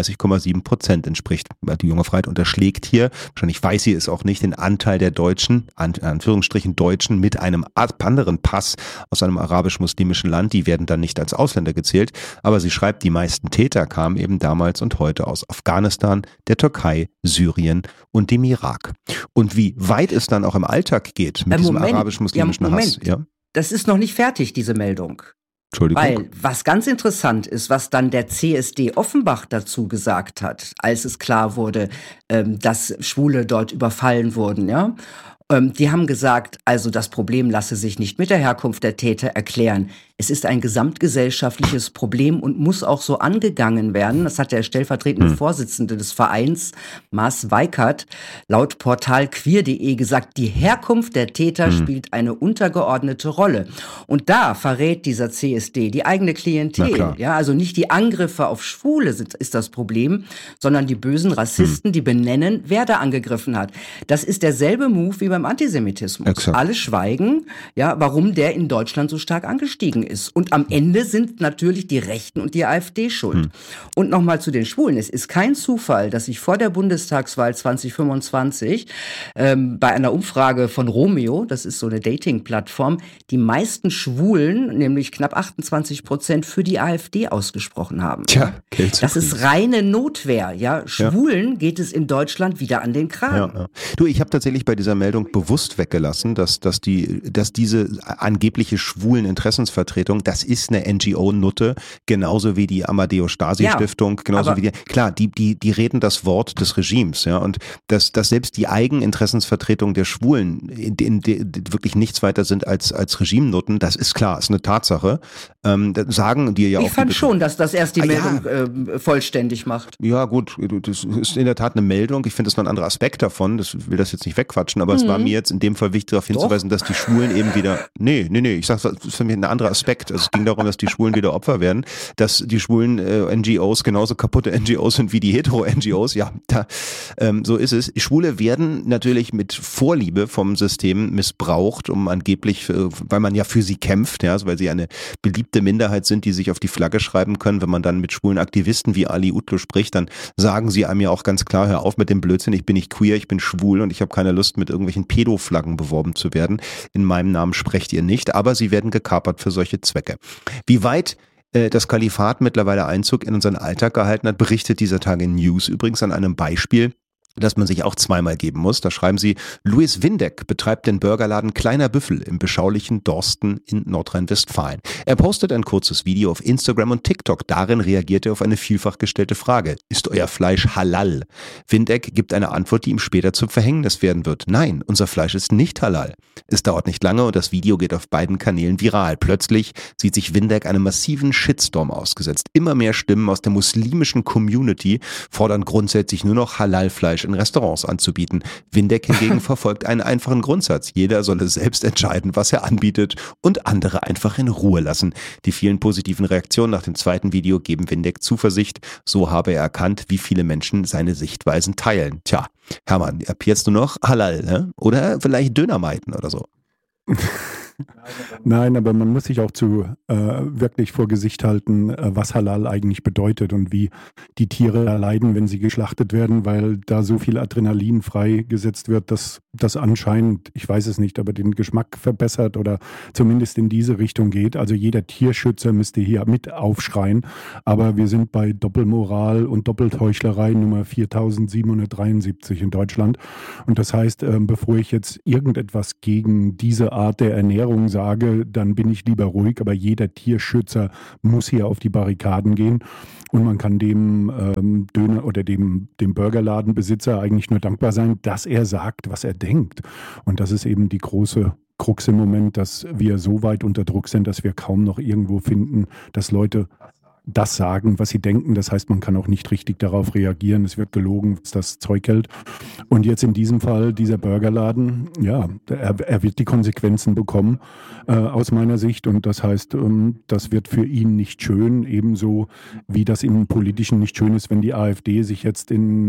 34,7% entspricht. Die Junge Freiheit unterschlägt hier, wahrscheinlich weiß sie es auch nicht, den Anteil der Deutschen, Anführungsstrichen Deutschen, mit einem anderen Pass aus einem arabisch-muslimischen Land. Die werden dann nicht als Ausländer gezählt, aber sie schreibt, die meisten Täter kamen eben damals und heute aus Afghanistan, der Türkei, Syrien und dem Irak. Und wie weit es dann auch im Alltag geht mit diesem arabisch-muslimischen Hass. Ja? Das ist noch nicht fertig, diese Meldung. Entschuldigung. Weil, was ganz interessant ist, was dann der CSD Offenbach dazu gesagt hat, als es klar wurde, dass Schwule dort überfallen wurden, ja. Die haben gesagt, also das Problem lasse sich nicht mit der Herkunft der Täter erklären. Es ist ein gesamtgesellschaftliches Problem und muss auch so angegangen werden. Das hat der stellvertretende Vorsitzende des Vereins, Maas Weikert, laut Portal queer.de gesagt, die Herkunft der Täter spielt eine untergeordnete Rolle. Und da verrät dieser CSD die eigene Klientel. Ja, also nicht die Angriffe auf Schwule ist das Problem, sondern die bösen Rassisten, die benennen, wer da angegriffen hat. Das ist derselbe Move wie beim Antisemitismus. Exakt. Alle schweigen, ja, warum der in Deutschland so stark angestiegen ist. Und am Ende sind natürlich die Rechten und die AfD schuld. Und nochmal zu den Schwulen. Es ist kein Zufall, dass sich vor der Bundestagswahl 2025 bei einer Umfrage von Romeo, das ist so eine Dating-Plattform, die meisten Schwulen, nämlich knapp 28%, für die AfD ausgesprochen haben. Tja, das ist reine Notwehr. Ja, Schwulen geht es in Deutschland wieder an den Kragen. Ja. Du, ich habe tatsächlich bei dieser Meldung bewusst weggelassen, dass diese angebliche schwulen Interessensvertretung, das ist eine NGO-Nutte, genauso wie die Amadeo-Stasi-Stiftung, genauso wie die reden das Wort des Regimes, ja, und dass selbst die Eigeninteressensvertretung der Schwulen in wirklich nichts weiter sind als Regimenutten, das ist klar, ist eine Tatsache. Sagen die ja auch. Ich fand schon, dass das erst die Meldung vollständig macht. Ja, gut, das ist in der Tat eine Meldung. Ich finde, das ist noch ein anderer Aspekt davon. Ich will das jetzt nicht wegquatschen, aber es war mir jetzt in dem Fall wichtig, darauf hinzuweisen, dass die Schwulen eben wieder, nee, ich sag, das ist für mich ein anderer Aspekt. Also es ging darum, dass die Schwulen wieder Opfer werden, dass die schwulen NGOs genauso kaputte NGOs sind wie die hetero-NGOs. Ja, so ist es. Schwule werden natürlich mit Vorliebe vom System missbraucht, um angeblich, weil man ja für sie kämpft, ja, also weil sie eine beliebte Minderheit sind, die sich auf die Flagge schreiben können. Wenn man dann mit schwulen Aktivisten wie Ali Utlu spricht, dann sagen sie einem ja auch ganz klar, hör auf mit dem Blödsinn, ich bin nicht queer, ich bin schwul und ich habe keine Lust, mit irgendwelchen Pedo-Flaggen beworben zu werden. In meinem Namen sprecht ihr nicht, aber sie werden gekapert für solche Zwecke. Wie weit das Kalifat mittlerweile Einzug in unseren Alltag gehalten hat, berichtet dieser Tage News übrigens an einem Beispiel, das man sich auch zweimal geben muss. Da schreiben sie, Louis Windeck betreibt den Burgerladen Kleiner Büffel im beschaulichen Dorsten in Nordrhein-Westfalen. Er postet ein kurzes Video auf Instagram und TikTok. Darin reagiert er auf eine vielfach gestellte Frage. Ist euer Fleisch halal? Windeck gibt eine Antwort, die ihm später zum Verhängnis werden wird. Nein, unser Fleisch ist nicht halal. Es dauert nicht lange und das Video geht auf beiden Kanälen viral. Plötzlich sieht sich Windeck einem massiven Shitstorm ausgesetzt. Immer mehr Stimmen aus der muslimischen Community fordern grundsätzlich nur noch Halal-Fleisch in Restaurants anzubieten. Windeck hingegen verfolgt einen einfachen Grundsatz. Jeder solle selbst entscheiden, was er anbietet und andere einfach in Ruhe lassen. Die vielen positiven Reaktionen nach dem zweiten Video geben Windeck Zuversicht. So habe er erkannt, wie viele Menschen seine Sichtweisen teilen. Tja, Hermann, ab jetzt nur noch Halal, ne? Oder vielleicht Döner meiden oder so. Nein, aber man muss sich auch wirklich vor Gesicht halten, was Halal eigentlich bedeutet und wie die Tiere leiden, wenn sie geschlachtet werden, weil da so viel Adrenalin freigesetzt wird, dass das anscheinend, ich weiß es nicht, aber den Geschmack verbessert oder zumindest in diese Richtung geht. Also jeder Tierschützer müsste hier mit aufschreien, aber wir sind bei Doppelmoral und Doppelheuchlerei Nummer 4773 in Deutschland. Und das heißt, bevor ich jetzt irgendetwas gegen diese Art der Ernährung sage, dann bin ich lieber ruhig, aber jeder Tierschützer muss hier auf die Barrikaden gehen und man kann dem Döner oder dem Burgerladenbesitzer eigentlich nur dankbar sein, dass er sagt, was er denkt. Und das ist eben die große Krux im Moment, dass wir so weit unter Druck sind, dass wir kaum noch irgendwo finden, dass Leute das sagen, was sie denken. Das heißt, man kann auch nicht richtig darauf reagieren. Es wird gelogen, was das Zeug hält. Und jetzt in diesem Fall, dieser Burgerladen, ja, er wird die Konsequenzen bekommen, aus meiner Sicht. Und das heißt, das wird für ihn nicht schön, ebenso wie das im Politischen nicht schön ist, wenn die AfD sich jetzt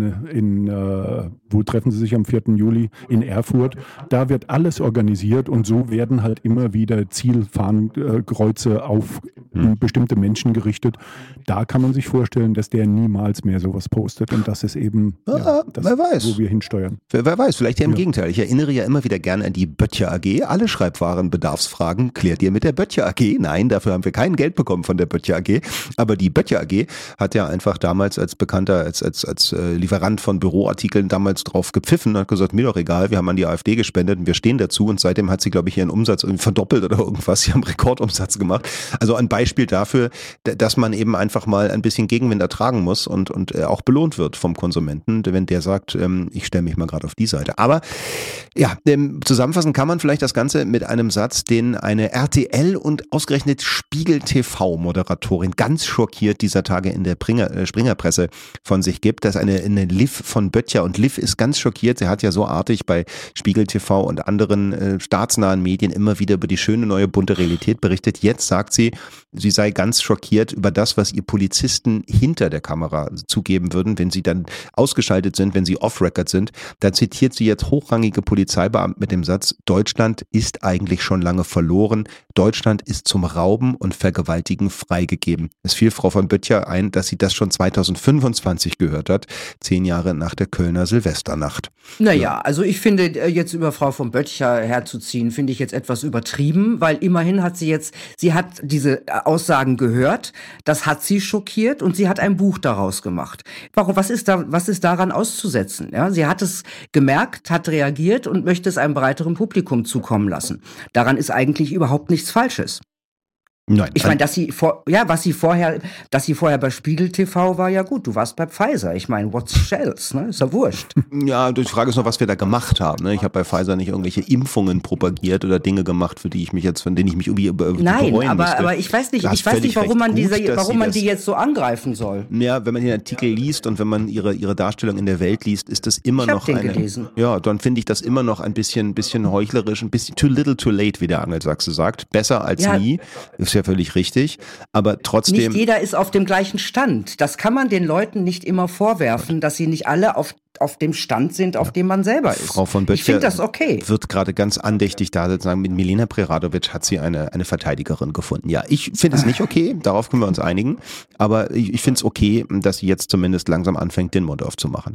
wo treffen sie sich am 4. Juli? In Erfurt. Da wird alles organisiert und so werden halt immer wieder Zielfahnenkreuze auf bestimmte Menschen gerichtet. Da kann man sich vorstellen, dass der niemals mehr sowas postet und das ist eben wer weiß, wo wir hinsteuern. Wer weiß, vielleicht ja im Gegenteil. Ich erinnere ja immer wieder gerne an die Böttcher AG. Alle Schreibwarenbedarfsfragen klärt ihr mit der Böttcher AG. Nein, dafür haben wir kein Geld bekommen von der Böttcher AG. Aber die Böttcher AG hat ja einfach damals als Bekannter, als Lieferant von Büroartikeln damals drauf gepfiffen und hat gesagt, mir doch egal, wir haben an die AfD gespendet und wir stehen dazu und seitdem hat sie, glaube ich, ihren Umsatz irgendwie verdoppelt oder irgendwas. Sie haben Rekordumsatz gemacht. Also ein Beispiel dafür, dass man eben einfach mal ein bisschen Gegenwind ertragen muss und auch belohnt wird vom Konsumenten, wenn der sagt, ich stelle mich mal gerade auf die Seite. Aber ja, zusammenfassen kann man vielleicht das Ganze mit einem Satz, den eine RTL und ausgerechnet Spiegel TV-Moderatorin ganz schockiert dieser Tage in der Springerpresse von sich gibt. Das ist eine Liv von Böttcher und Liv ist ganz schockiert. Sie hat ja so artig bei Spiegel TV und anderen staatsnahen Medien immer wieder über die schöne neue bunte Realität berichtet. Jetzt sagt sie sei ganz schockiert über das, was ihr Polizisten hinter der Kamera zugeben würden, wenn sie dann ausgeschaltet sind, wenn sie off-record sind. Da zitiert sie jetzt hochrangige Polizeibeamte mit dem Satz, Deutschland ist eigentlich schon lange verloren. Deutschland ist zum Rauben und Vergewaltigen freigegeben. Es fiel Frau von Böttcher ein, dass sie das schon 2025 gehört hat, 10 Jahre nach der Kölner Silvesternacht. Naja, also ich finde, jetzt über Frau von Böttcher herzuziehen, finde ich jetzt etwas übertrieben, weil immerhin hat sie hat diese Aussagen gehört, das hat sie schockiert und sie hat ein Buch daraus gemacht. Warum, was ist daran auszusetzen? Ja, sie hat es gemerkt, hat reagiert und möchte es einem breiteren Publikum zukommen lassen. Daran ist eigentlich überhaupt nichts Falsches. Nein. Ich meine, dass sie vorher bei Spiegel TV war, ja gut, du warst bei Pfizer. Ich meine, what's shells, ne? Ist ja wurscht. Ja, die Frage ist noch, was wir da gemacht haben. Ne? Ich habe bei Pfizer nicht irgendwelche Impfungen propagiert oder Dinge gemacht, von denen ich mich irgendwie Nein, bereuen müsste. aber ich weiß nicht, warum man die jetzt so angreifen soll. Ja, wenn man den Artikel liest und wenn man ihre Darstellung in der Welt liest, ist das immer noch gelesen. Ja, dann finde ich das immer noch ein bisschen heuchlerisch, ein bisschen too little too late, wie der Angelsachse sagt. Besser als nie. Ist ja völlig richtig, aber trotzdem... Nicht jeder ist auf dem gleichen Stand. Das kann man den Leuten nicht immer vorwerfen, dass sie nicht alle auf dem Stand sind, auf dem man selber ist. Frau von Böttcher, ich finde das okay. Wird gerade ganz andächtig da sagen, mit Milena Preradovic hat sie eine Verteidigerin gefunden. Ja, ich finde es nicht okay, darauf können wir uns einigen, aber ich finde es okay, dass sie jetzt zumindest langsam anfängt, den Mund aufzumachen.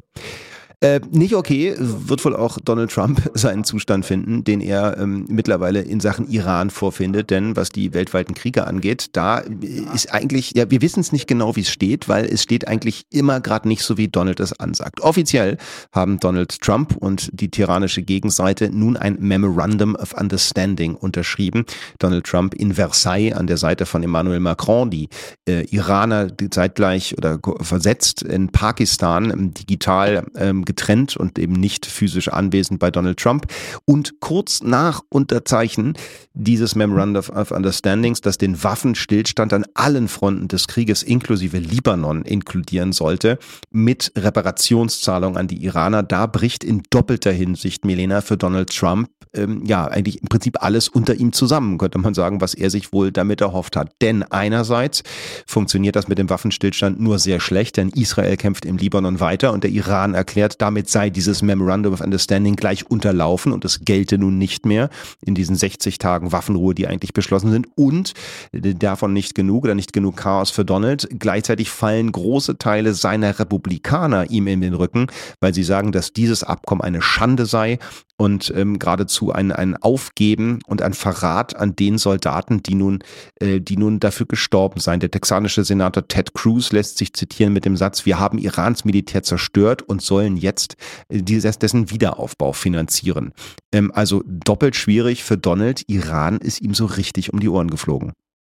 Nicht okay, wird wohl auch Donald Trump seinen Zustand finden, den er mittlerweile in Sachen Iran vorfindet, denn was die weltweiten Kriege angeht, da ist eigentlich, ja, wir wissen es nicht genau, wie es steht, weil es steht eigentlich immer gerade nicht so, wie Donald es ansagt. Offiziell haben Donald Trump und die tyrannische Gegenseite nun ein Memorandum of Understanding unterschrieben. Donald Trump in Versailles an der Seite von Emmanuel Macron, die Iraner zeitgleich oder versetzt in Pakistan, digital getrennt und eben nicht physisch anwesend bei Donald Trump. Und kurz nach Unterzeichnen dieses Memorandum of Understandings, das den Waffenstillstand an allen Fronten des Krieges inklusive Libanon inkludieren sollte, mit Reparationszahlung an die Iraner, da bricht in doppelter Hinsicht, Milena, für Donald Trump eigentlich im Prinzip alles unter ihm zusammen, könnte man sagen, was er sich wohl damit erhofft hat. Denn einerseits funktioniert das mit dem Waffenstillstand nur sehr schlecht, denn Israel kämpft im Libanon weiter und der Iran erklärt, damit sei dieses Memorandum of Understanding gleich unterlaufen und es gelte nun nicht mehr in diesen 60 Tagen Waffenruhe, die eigentlich beschlossen sind, und davon nicht genug Chaos für Donald. Gleichzeitig fallen große Teile seiner Republikaner ihm in den Rücken, weil sie sagen, dass dieses Abkommen eine Schande sei und geradezu ein Aufgeben und ein Verrat an den Soldaten, die nun dafür gestorben seien. Der texanische Senator Ted Cruz lässt sich zitieren mit dem Satz: Wir haben Irans Militär zerstört und sollen jetzt dessen Wiederaufbau finanzieren. Also doppelt schwierig für Donald. Iran ist ihm so richtig um die Ohren geflogen.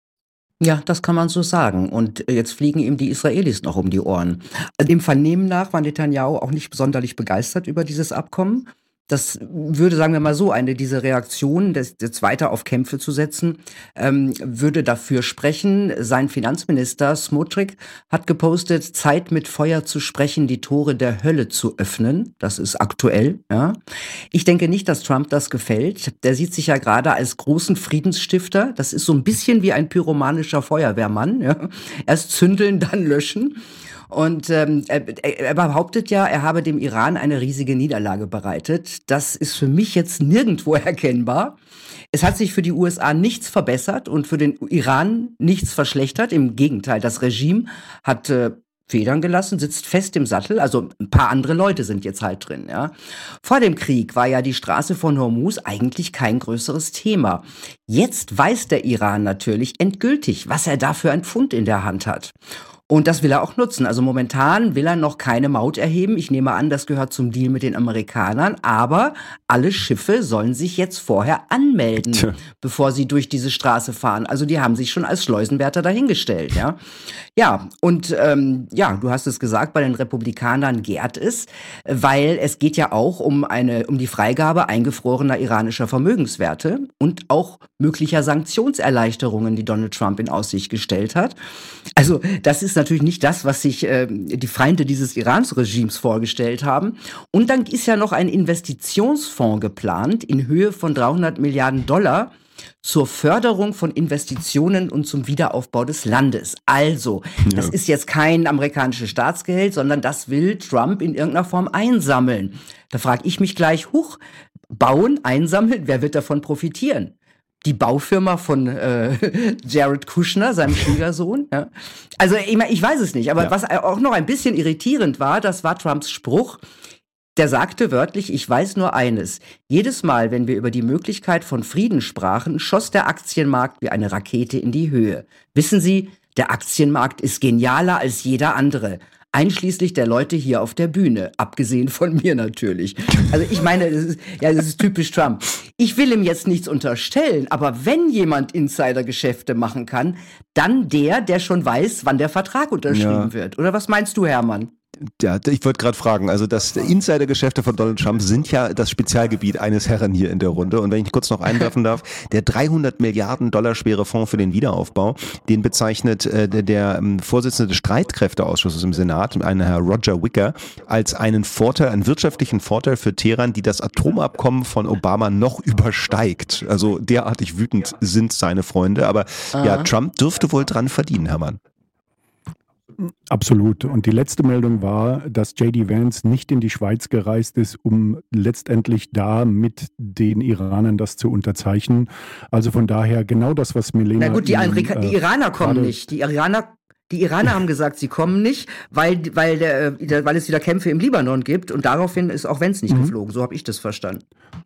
Ja, das kann man so sagen. Und jetzt fliegen ihm die Israelis noch um die Ohren. Dem Vernehmen nach war Netanyahu auch nicht sonderlich begeistert über dieses Abkommen. Das würde, sagen wir mal so, diese Reaktion, jetzt weiter auf Kämpfe zu setzen, würde dafür sprechen. Sein Finanzminister Smotrich hat gepostet, Zeit mit Feuer zu sprechen, die Tore der Hölle zu öffnen. Das ist aktuell, ja. Ich denke nicht, dass Trump das gefällt. Der sieht sich ja gerade als großen Friedensstifter. Das ist so ein bisschen wie ein pyromanischer Feuerwehrmann, ja. Erst zündeln, dann löschen. Und er behauptet ja, er habe dem Iran eine riesige Niederlage bereitet. Das ist für mich jetzt nirgendwo erkennbar. Es hat sich für die USA nichts verbessert und für den Iran nichts verschlechtert. Im Gegenteil, das Regime hat Federn gelassen, sitzt fest im Sattel. Also ein paar andere Leute sind jetzt halt drin. Ja. Vor dem Krieg war ja die Straße von Hormuz eigentlich kein größeres Thema. Jetzt weiß der Iran natürlich endgültig, was er da für ein Pfund in der Hand hat. Und das will er auch nutzen. Also momentan will er noch keine Maut erheben. Ich nehme an, das gehört zum Deal mit den Amerikanern. Aber alle Schiffe sollen sich jetzt vorher anmelden, bevor sie durch diese Straße fahren. Also die haben sich schon als Schleusenwärter dahingestellt. Ja, ja. Und du hast es gesagt, bei den Republikanern gärt es, weil es geht ja auch um die Freigabe eingefrorener iranischer Vermögenswerte und auch möglicher Sanktionserleichterungen, die Donald Trump in Aussicht gestellt hat. Also das ist natürlich nicht das, was sich die Feinde dieses Irans-Regimes vorgestellt haben. Und dann ist ja noch ein Investitionsfonds geplant in Höhe von $300 Milliarden zur Förderung von Investitionen und zum Wiederaufbau des Landes. Also, das ist jetzt kein amerikanisches Staatsgeld, sondern das will Trump in irgendeiner Form einsammeln. Da frage ich mich gleich, bauen, einsammeln, wer wird davon profitieren? Die Baufirma von Jared Kushner, seinem Schwiegersohn. Ja. Also ich weiß es nicht, aber was auch noch ein bisschen irritierend war, das war Trumps Spruch. Der sagte wörtlich, ich weiß nur eines. Jedes Mal, wenn wir über die Möglichkeit von Frieden sprachen, schoss der Aktienmarkt wie eine Rakete in die Höhe. Wissen Sie, der Aktienmarkt ist genialer als jeder andere. Einschließlich der Leute hier auf der Bühne, abgesehen von mir natürlich. Also ich meine, das ist typisch Trump. Ich will ihm jetzt nichts unterstellen, aber wenn jemand Insidergeschäfte machen kann, dann der schon weiß, wann der Vertrag unterschrieben wird. Oder was meinst du, Hermann? Ja, ich wollte gerade fragen, also das Insidergeschäfte von Donald Trump sind ja das Spezialgebiet eines Herren hier in der Runde. Und wenn ich kurz noch einwerfen darf, der 300 Milliarden Dollar schwere Fonds für den Wiederaufbau, den bezeichnet der Vorsitzende des Streitkräfteausschusses im Senat, ein Herr Roger Wicker, als einen Vorteil, einen wirtschaftlichen Vorteil für Teheran, die das Atomabkommen von Obama noch übersteigt. Also derartig wütend sind seine Freunde. Aber ja, Trump dürfte wohl dran verdienen, Hermann. Absolut. Und die letzte Meldung war, dass J.D. Vance nicht in die Schweiz gereist ist, um letztendlich da mit den Iranern das zu unterzeichnen. Also von daher genau das, was Milena... Na gut, die Iraner kommen nicht. Die Iraner haben gesagt, sie kommen nicht, weil es wieder Kämpfe im Libanon gibt. Und daraufhin ist auch Vance nicht geflogen. So habe ich das verstanden.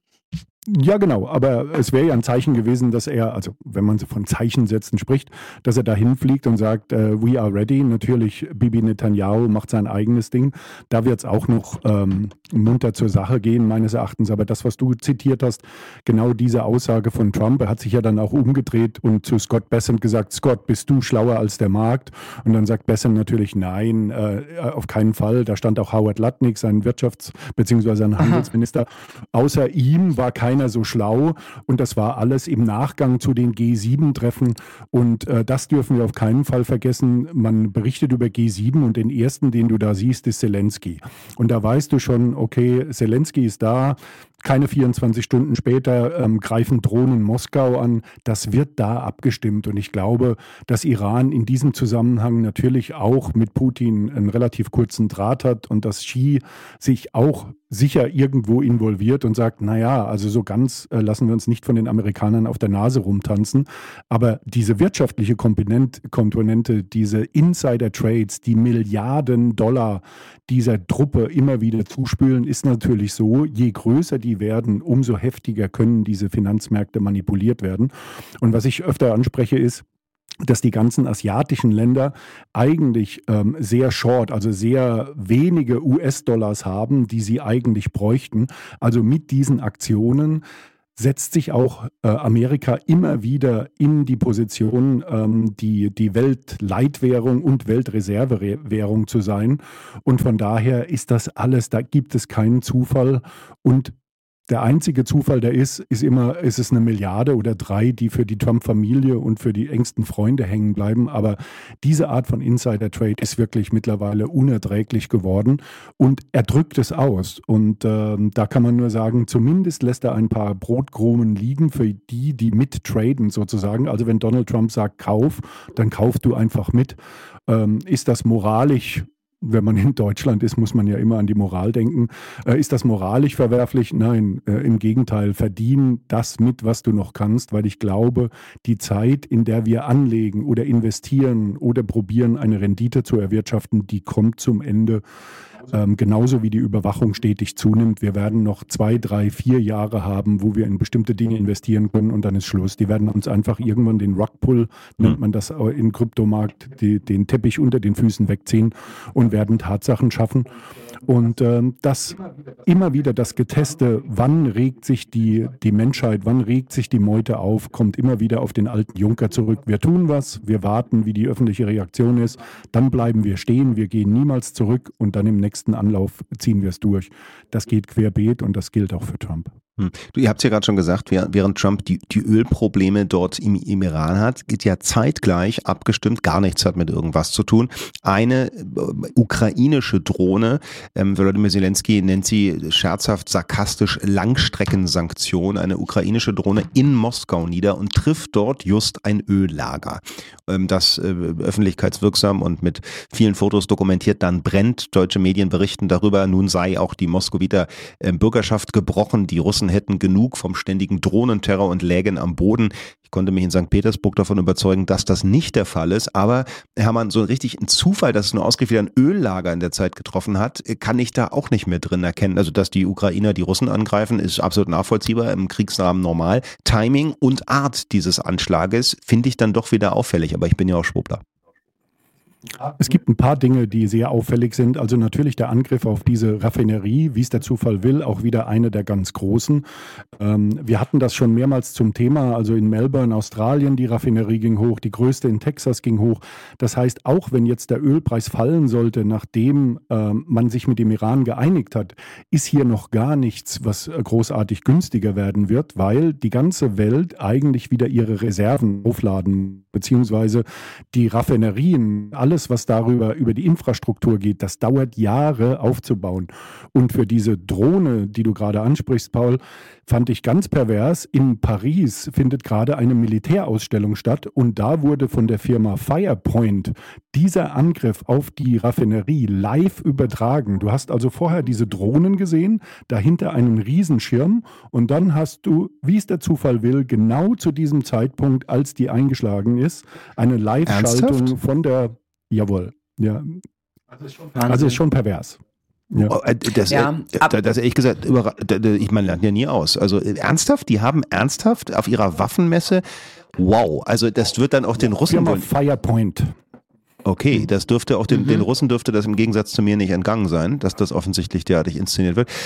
Ja, genau, aber es wäre ja ein Zeichen gewesen, dass er, also wenn man so von Zeichen setzen spricht, dass er dahin fliegt und sagt, we are ready. Natürlich, Bibi Netanyahu macht sein eigenes Ding. Da wird es auch noch munter zur Sache gehen, meines Erachtens. Aber das, was du zitiert hast, genau diese Aussage von Trump, er hat sich ja dann auch umgedreht und zu Scott Bessent gesagt, Scott, bist du schlauer als der Markt? Und dann sagt Bessent natürlich, nein, auf keinen Fall. Da stand auch Howard Lutnick, sein bzw. sein Handelsminister. Außer ihm war keiner so schlau und das war alles im Nachgang zu den G7-Treffen und das dürfen wir auf keinen Fall vergessen. Man berichtet über G7 und den ersten, den du da siehst, ist Zelensky. Und da weißt du schon, okay, Zelensky ist da, keine 24 Stunden später greifen Drohnen Moskau an. Das wird da abgestimmt und ich glaube, dass Iran in diesem Zusammenhang natürlich auch mit Putin einen relativ kurzen Draht hat und dass Xi sich auch sicher irgendwo involviert und sagt, naja, also so ganz lassen wir uns nicht von den Amerikanern auf der Nase rumtanzen. Aber diese wirtschaftliche Komponente, diese Insider-Trades, die Milliarden Dollar dieser Truppe immer wieder zuspülen, ist natürlich so, je größer die werden, umso heftiger können diese Finanzmärkte manipuliert werden. Und was ich öfter anspreche ist, dass die ganzen asiatischen Länder eigentlich sehr short, also sehr wenige US-Dollars haben, die sie eigentlich bräuchten. Also mit diesen Aktionen setzt sich auch Amerika immer wieder in die Position, die Weltleitwährung und Weltreservewährung zu sein. Und von daher ist das alles, da gibt es keinen Zufall. Und der einzige Zufall, der ist immer, ist es 1 Milliarde oder 3, die für die Trump-Familie und für die engsten Freunde hängen bleiben. Aber diese Art von Insider-Trade ist wirklich mittlerweile unerträglich geworden und er drückt es aus. Und da kann man nur sagen, zumindest lässt er ein paar Brotkrumen liegen für die mittraden sozusagen. Also wenn Donald Trump sagt, kauf, dann kauf du einfach mit. Ist das moralisch? Wenn man in Deutschland ist, muss man ja immer an die Moral denken. Ist das moralisch verwerflich? Nein, im Gegenteil. Verdien das mit, was du noch kannst, weil ich glaube, die Zeit, in der wir anlegen oder investieren oder probieren, eine Rendite zu erwirtschaften, die kommt zum Ende. Genauso wie die Überwachung stetig zunimmt. Wir werden noch 2, 3, 4 Jahre haben, wo wir in bestimmte Dinge investieren können und dann ist Schluss. Die werden uns einfach irgendwann den Rugpull, nennt man das im Kryptomarkt, den Teppich unter den Füßen wegziehen und werden Tatsachen schaffen. Und das immer wieder das Geteste, wann regt sich die Menschheit, wann regt sich die Meute auf, kommt immer wieder auf den alten Juncker zurück. Wir tun was, wir warten, wie die öffentliche Reaktion ist, dann bleiben wir stehen, wir gehen niemals zurück und dann im nächsten Anlauf ziehen wir es durch. Das geht querbeet und das gilt auch für Trump. Ihr habt es ja gerade schon gesagt, während Trump die Ölprobleme dort im Iran hat, geht ja zeitgleich abgestimmt, gar nichts hat mit irgendwas zu tun, eine ukrainische Drohne, Volodymyr Zelensky nennt sie scherzhaft, sarkastisch Langstreckensanktion, eine ukrainische Drohne in Moskau nieder und trifft dort just ein Öllager, das öffentlichkeitswirksam und mit vielen Fotos dokumentiert dann brennt. Deutsche Medien berichten darüber, nun sei auch die Moskowiter Bürgerschaft gebrochen, die Russen hätten genug vom ständigen Drohnenterror und lägen am Boden. Ich konnte mich in St. Petersburg davon überzeugen, dass das nicht der Fall ist. Aber Hermann, so richtig ein Zufall, dass es nur ausgerechnet ein Öllager in der Zeit getroffen hat, kann ich da auch nicht mehr drin erkennen. Also, dass die Ukrainer die Russen angreifen, ist absolut nachvollziehbar, im Kriegsrahmen normal. Timing und Art dieses Anschlages finde ich dann doch wieder auffällig. Aber ich bin ja auch Schwuppler. Es gibt ein paar Dinge, die sehr auffällig sind. Also natürlich der Angriff auf diese Raffinerie, wie es der Zufall will, auch wieder eine der ganz großen. Wir hatten das schon mehrmals zum Thema. Also in Melbourne, Australien, die Raffinerie ging hoch, die größte in Texas ging hoch. Das heißt, auch wenn jetzt der Ölpreis fallen sollte, nachdem man sich mit dem Iran geeinigt hat, ist hier noch gar nichts, was großartig günstiger werden wird, weil die ganze Welt eigentlich wieder ihre Reserven aufladen, beziehungsweise die Raffinerien, alles, was über die Infrastruktur geht, das dauert Jahre aufzubauen. Und für diese Drohne, die du gerade ansprichst, Paul, fand ich ganz pervers. In Paris findet gerade eine Militärausstellung statt und da wurde von der Firma Firepoint dieser Angriff auf die Raffinerie live übertragen. Du hast also vorher diese Drohnen gesehen, dahinter einen Riesenschirm und dann hast du, wie es der Zufall will, genau zu diesem Zeitpunkt, als die eingeschlagen ist, eine Live-Schaltung von der... Jawohl, ja. Also ist schon pervers. Ja. Das ehrlich gesagt, ich meine, lernt ja nie aus. Also ernsthaft, die haben ernsthaft auf ihrer Waffenmesse, wow, also das wird dann auch den Russen... Firepoint. Okay, das dürfte auch den Russen dürfte das im Gegensatz zu mir nicht entgangen sein, dass das offensichtlich derartig inszeniert wird.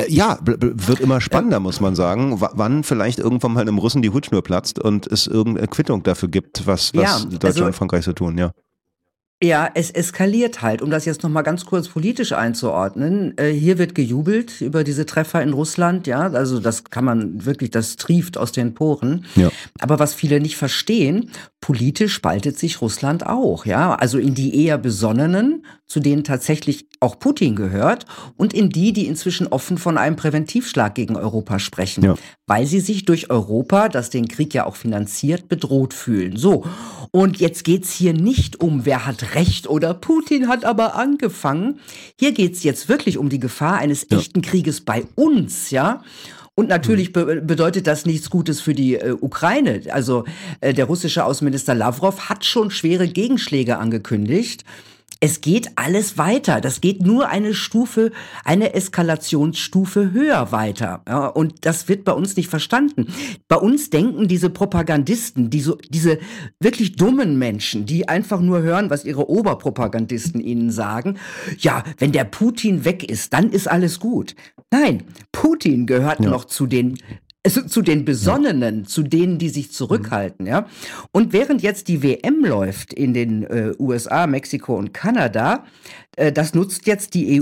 Wird immer spannender, muss man sagen, wann vielleicht irgendwann mal einem Russen die Hutschnur platzt und es irgendeine Quittung dafür gibt, was Deutschland und Frankreich so tun, ja. Ja, es eskaliert halt, um das jetzt nochmal ganz kurz politisch einzuordnen. Hier wird gejubelt über diese Treffer in Russland, ja, also das kann man wirklich, das trieft aus den Poren. Ja. Aber was viele nicht verstehen, politisch spaltet sich Russland auch, ja, also in die eher Besonnenen, zu denen tatsächlich auch Putin gehört, und in die inzwischen offen von einem Präventivschlag gegen Europa sprechen, weil sie sich durch Europa, das den Krieg ja auch finanziert, bedroht fühlen. So, und jetzt geht's hier nicht um, wer hat Recht oder Putin hat aber angefangen. Hier geht's jetzt wirklich um die Gefahr eines echten Krieges bei uns, ja. Und natürlich bedeutet das nichts Gutes für die Ukraine. Also der russische Außenminister Lavrov hat schon schwere Gegenschläge angekündigt. Es geht alles weiter. Das geht nur eine Eskalationsstufe höher weiter. Ja, und das wird bei uns nicht verstanden. Bei uns denken diese Propagandisten, diese wirklich dummen Menschen, die einfach nur hören, was ihre Oberpropagandisten ihnen sagen, ja, wenn der Putin weg ist, dann ist alles gut. Nein, Putin gehört noch zu den Besonnenen, zu denen, die sich zurückhalten, ja. Und während jetzt die WM läuft in den USA, Mexiko und Kanada, das nutzt jetzt die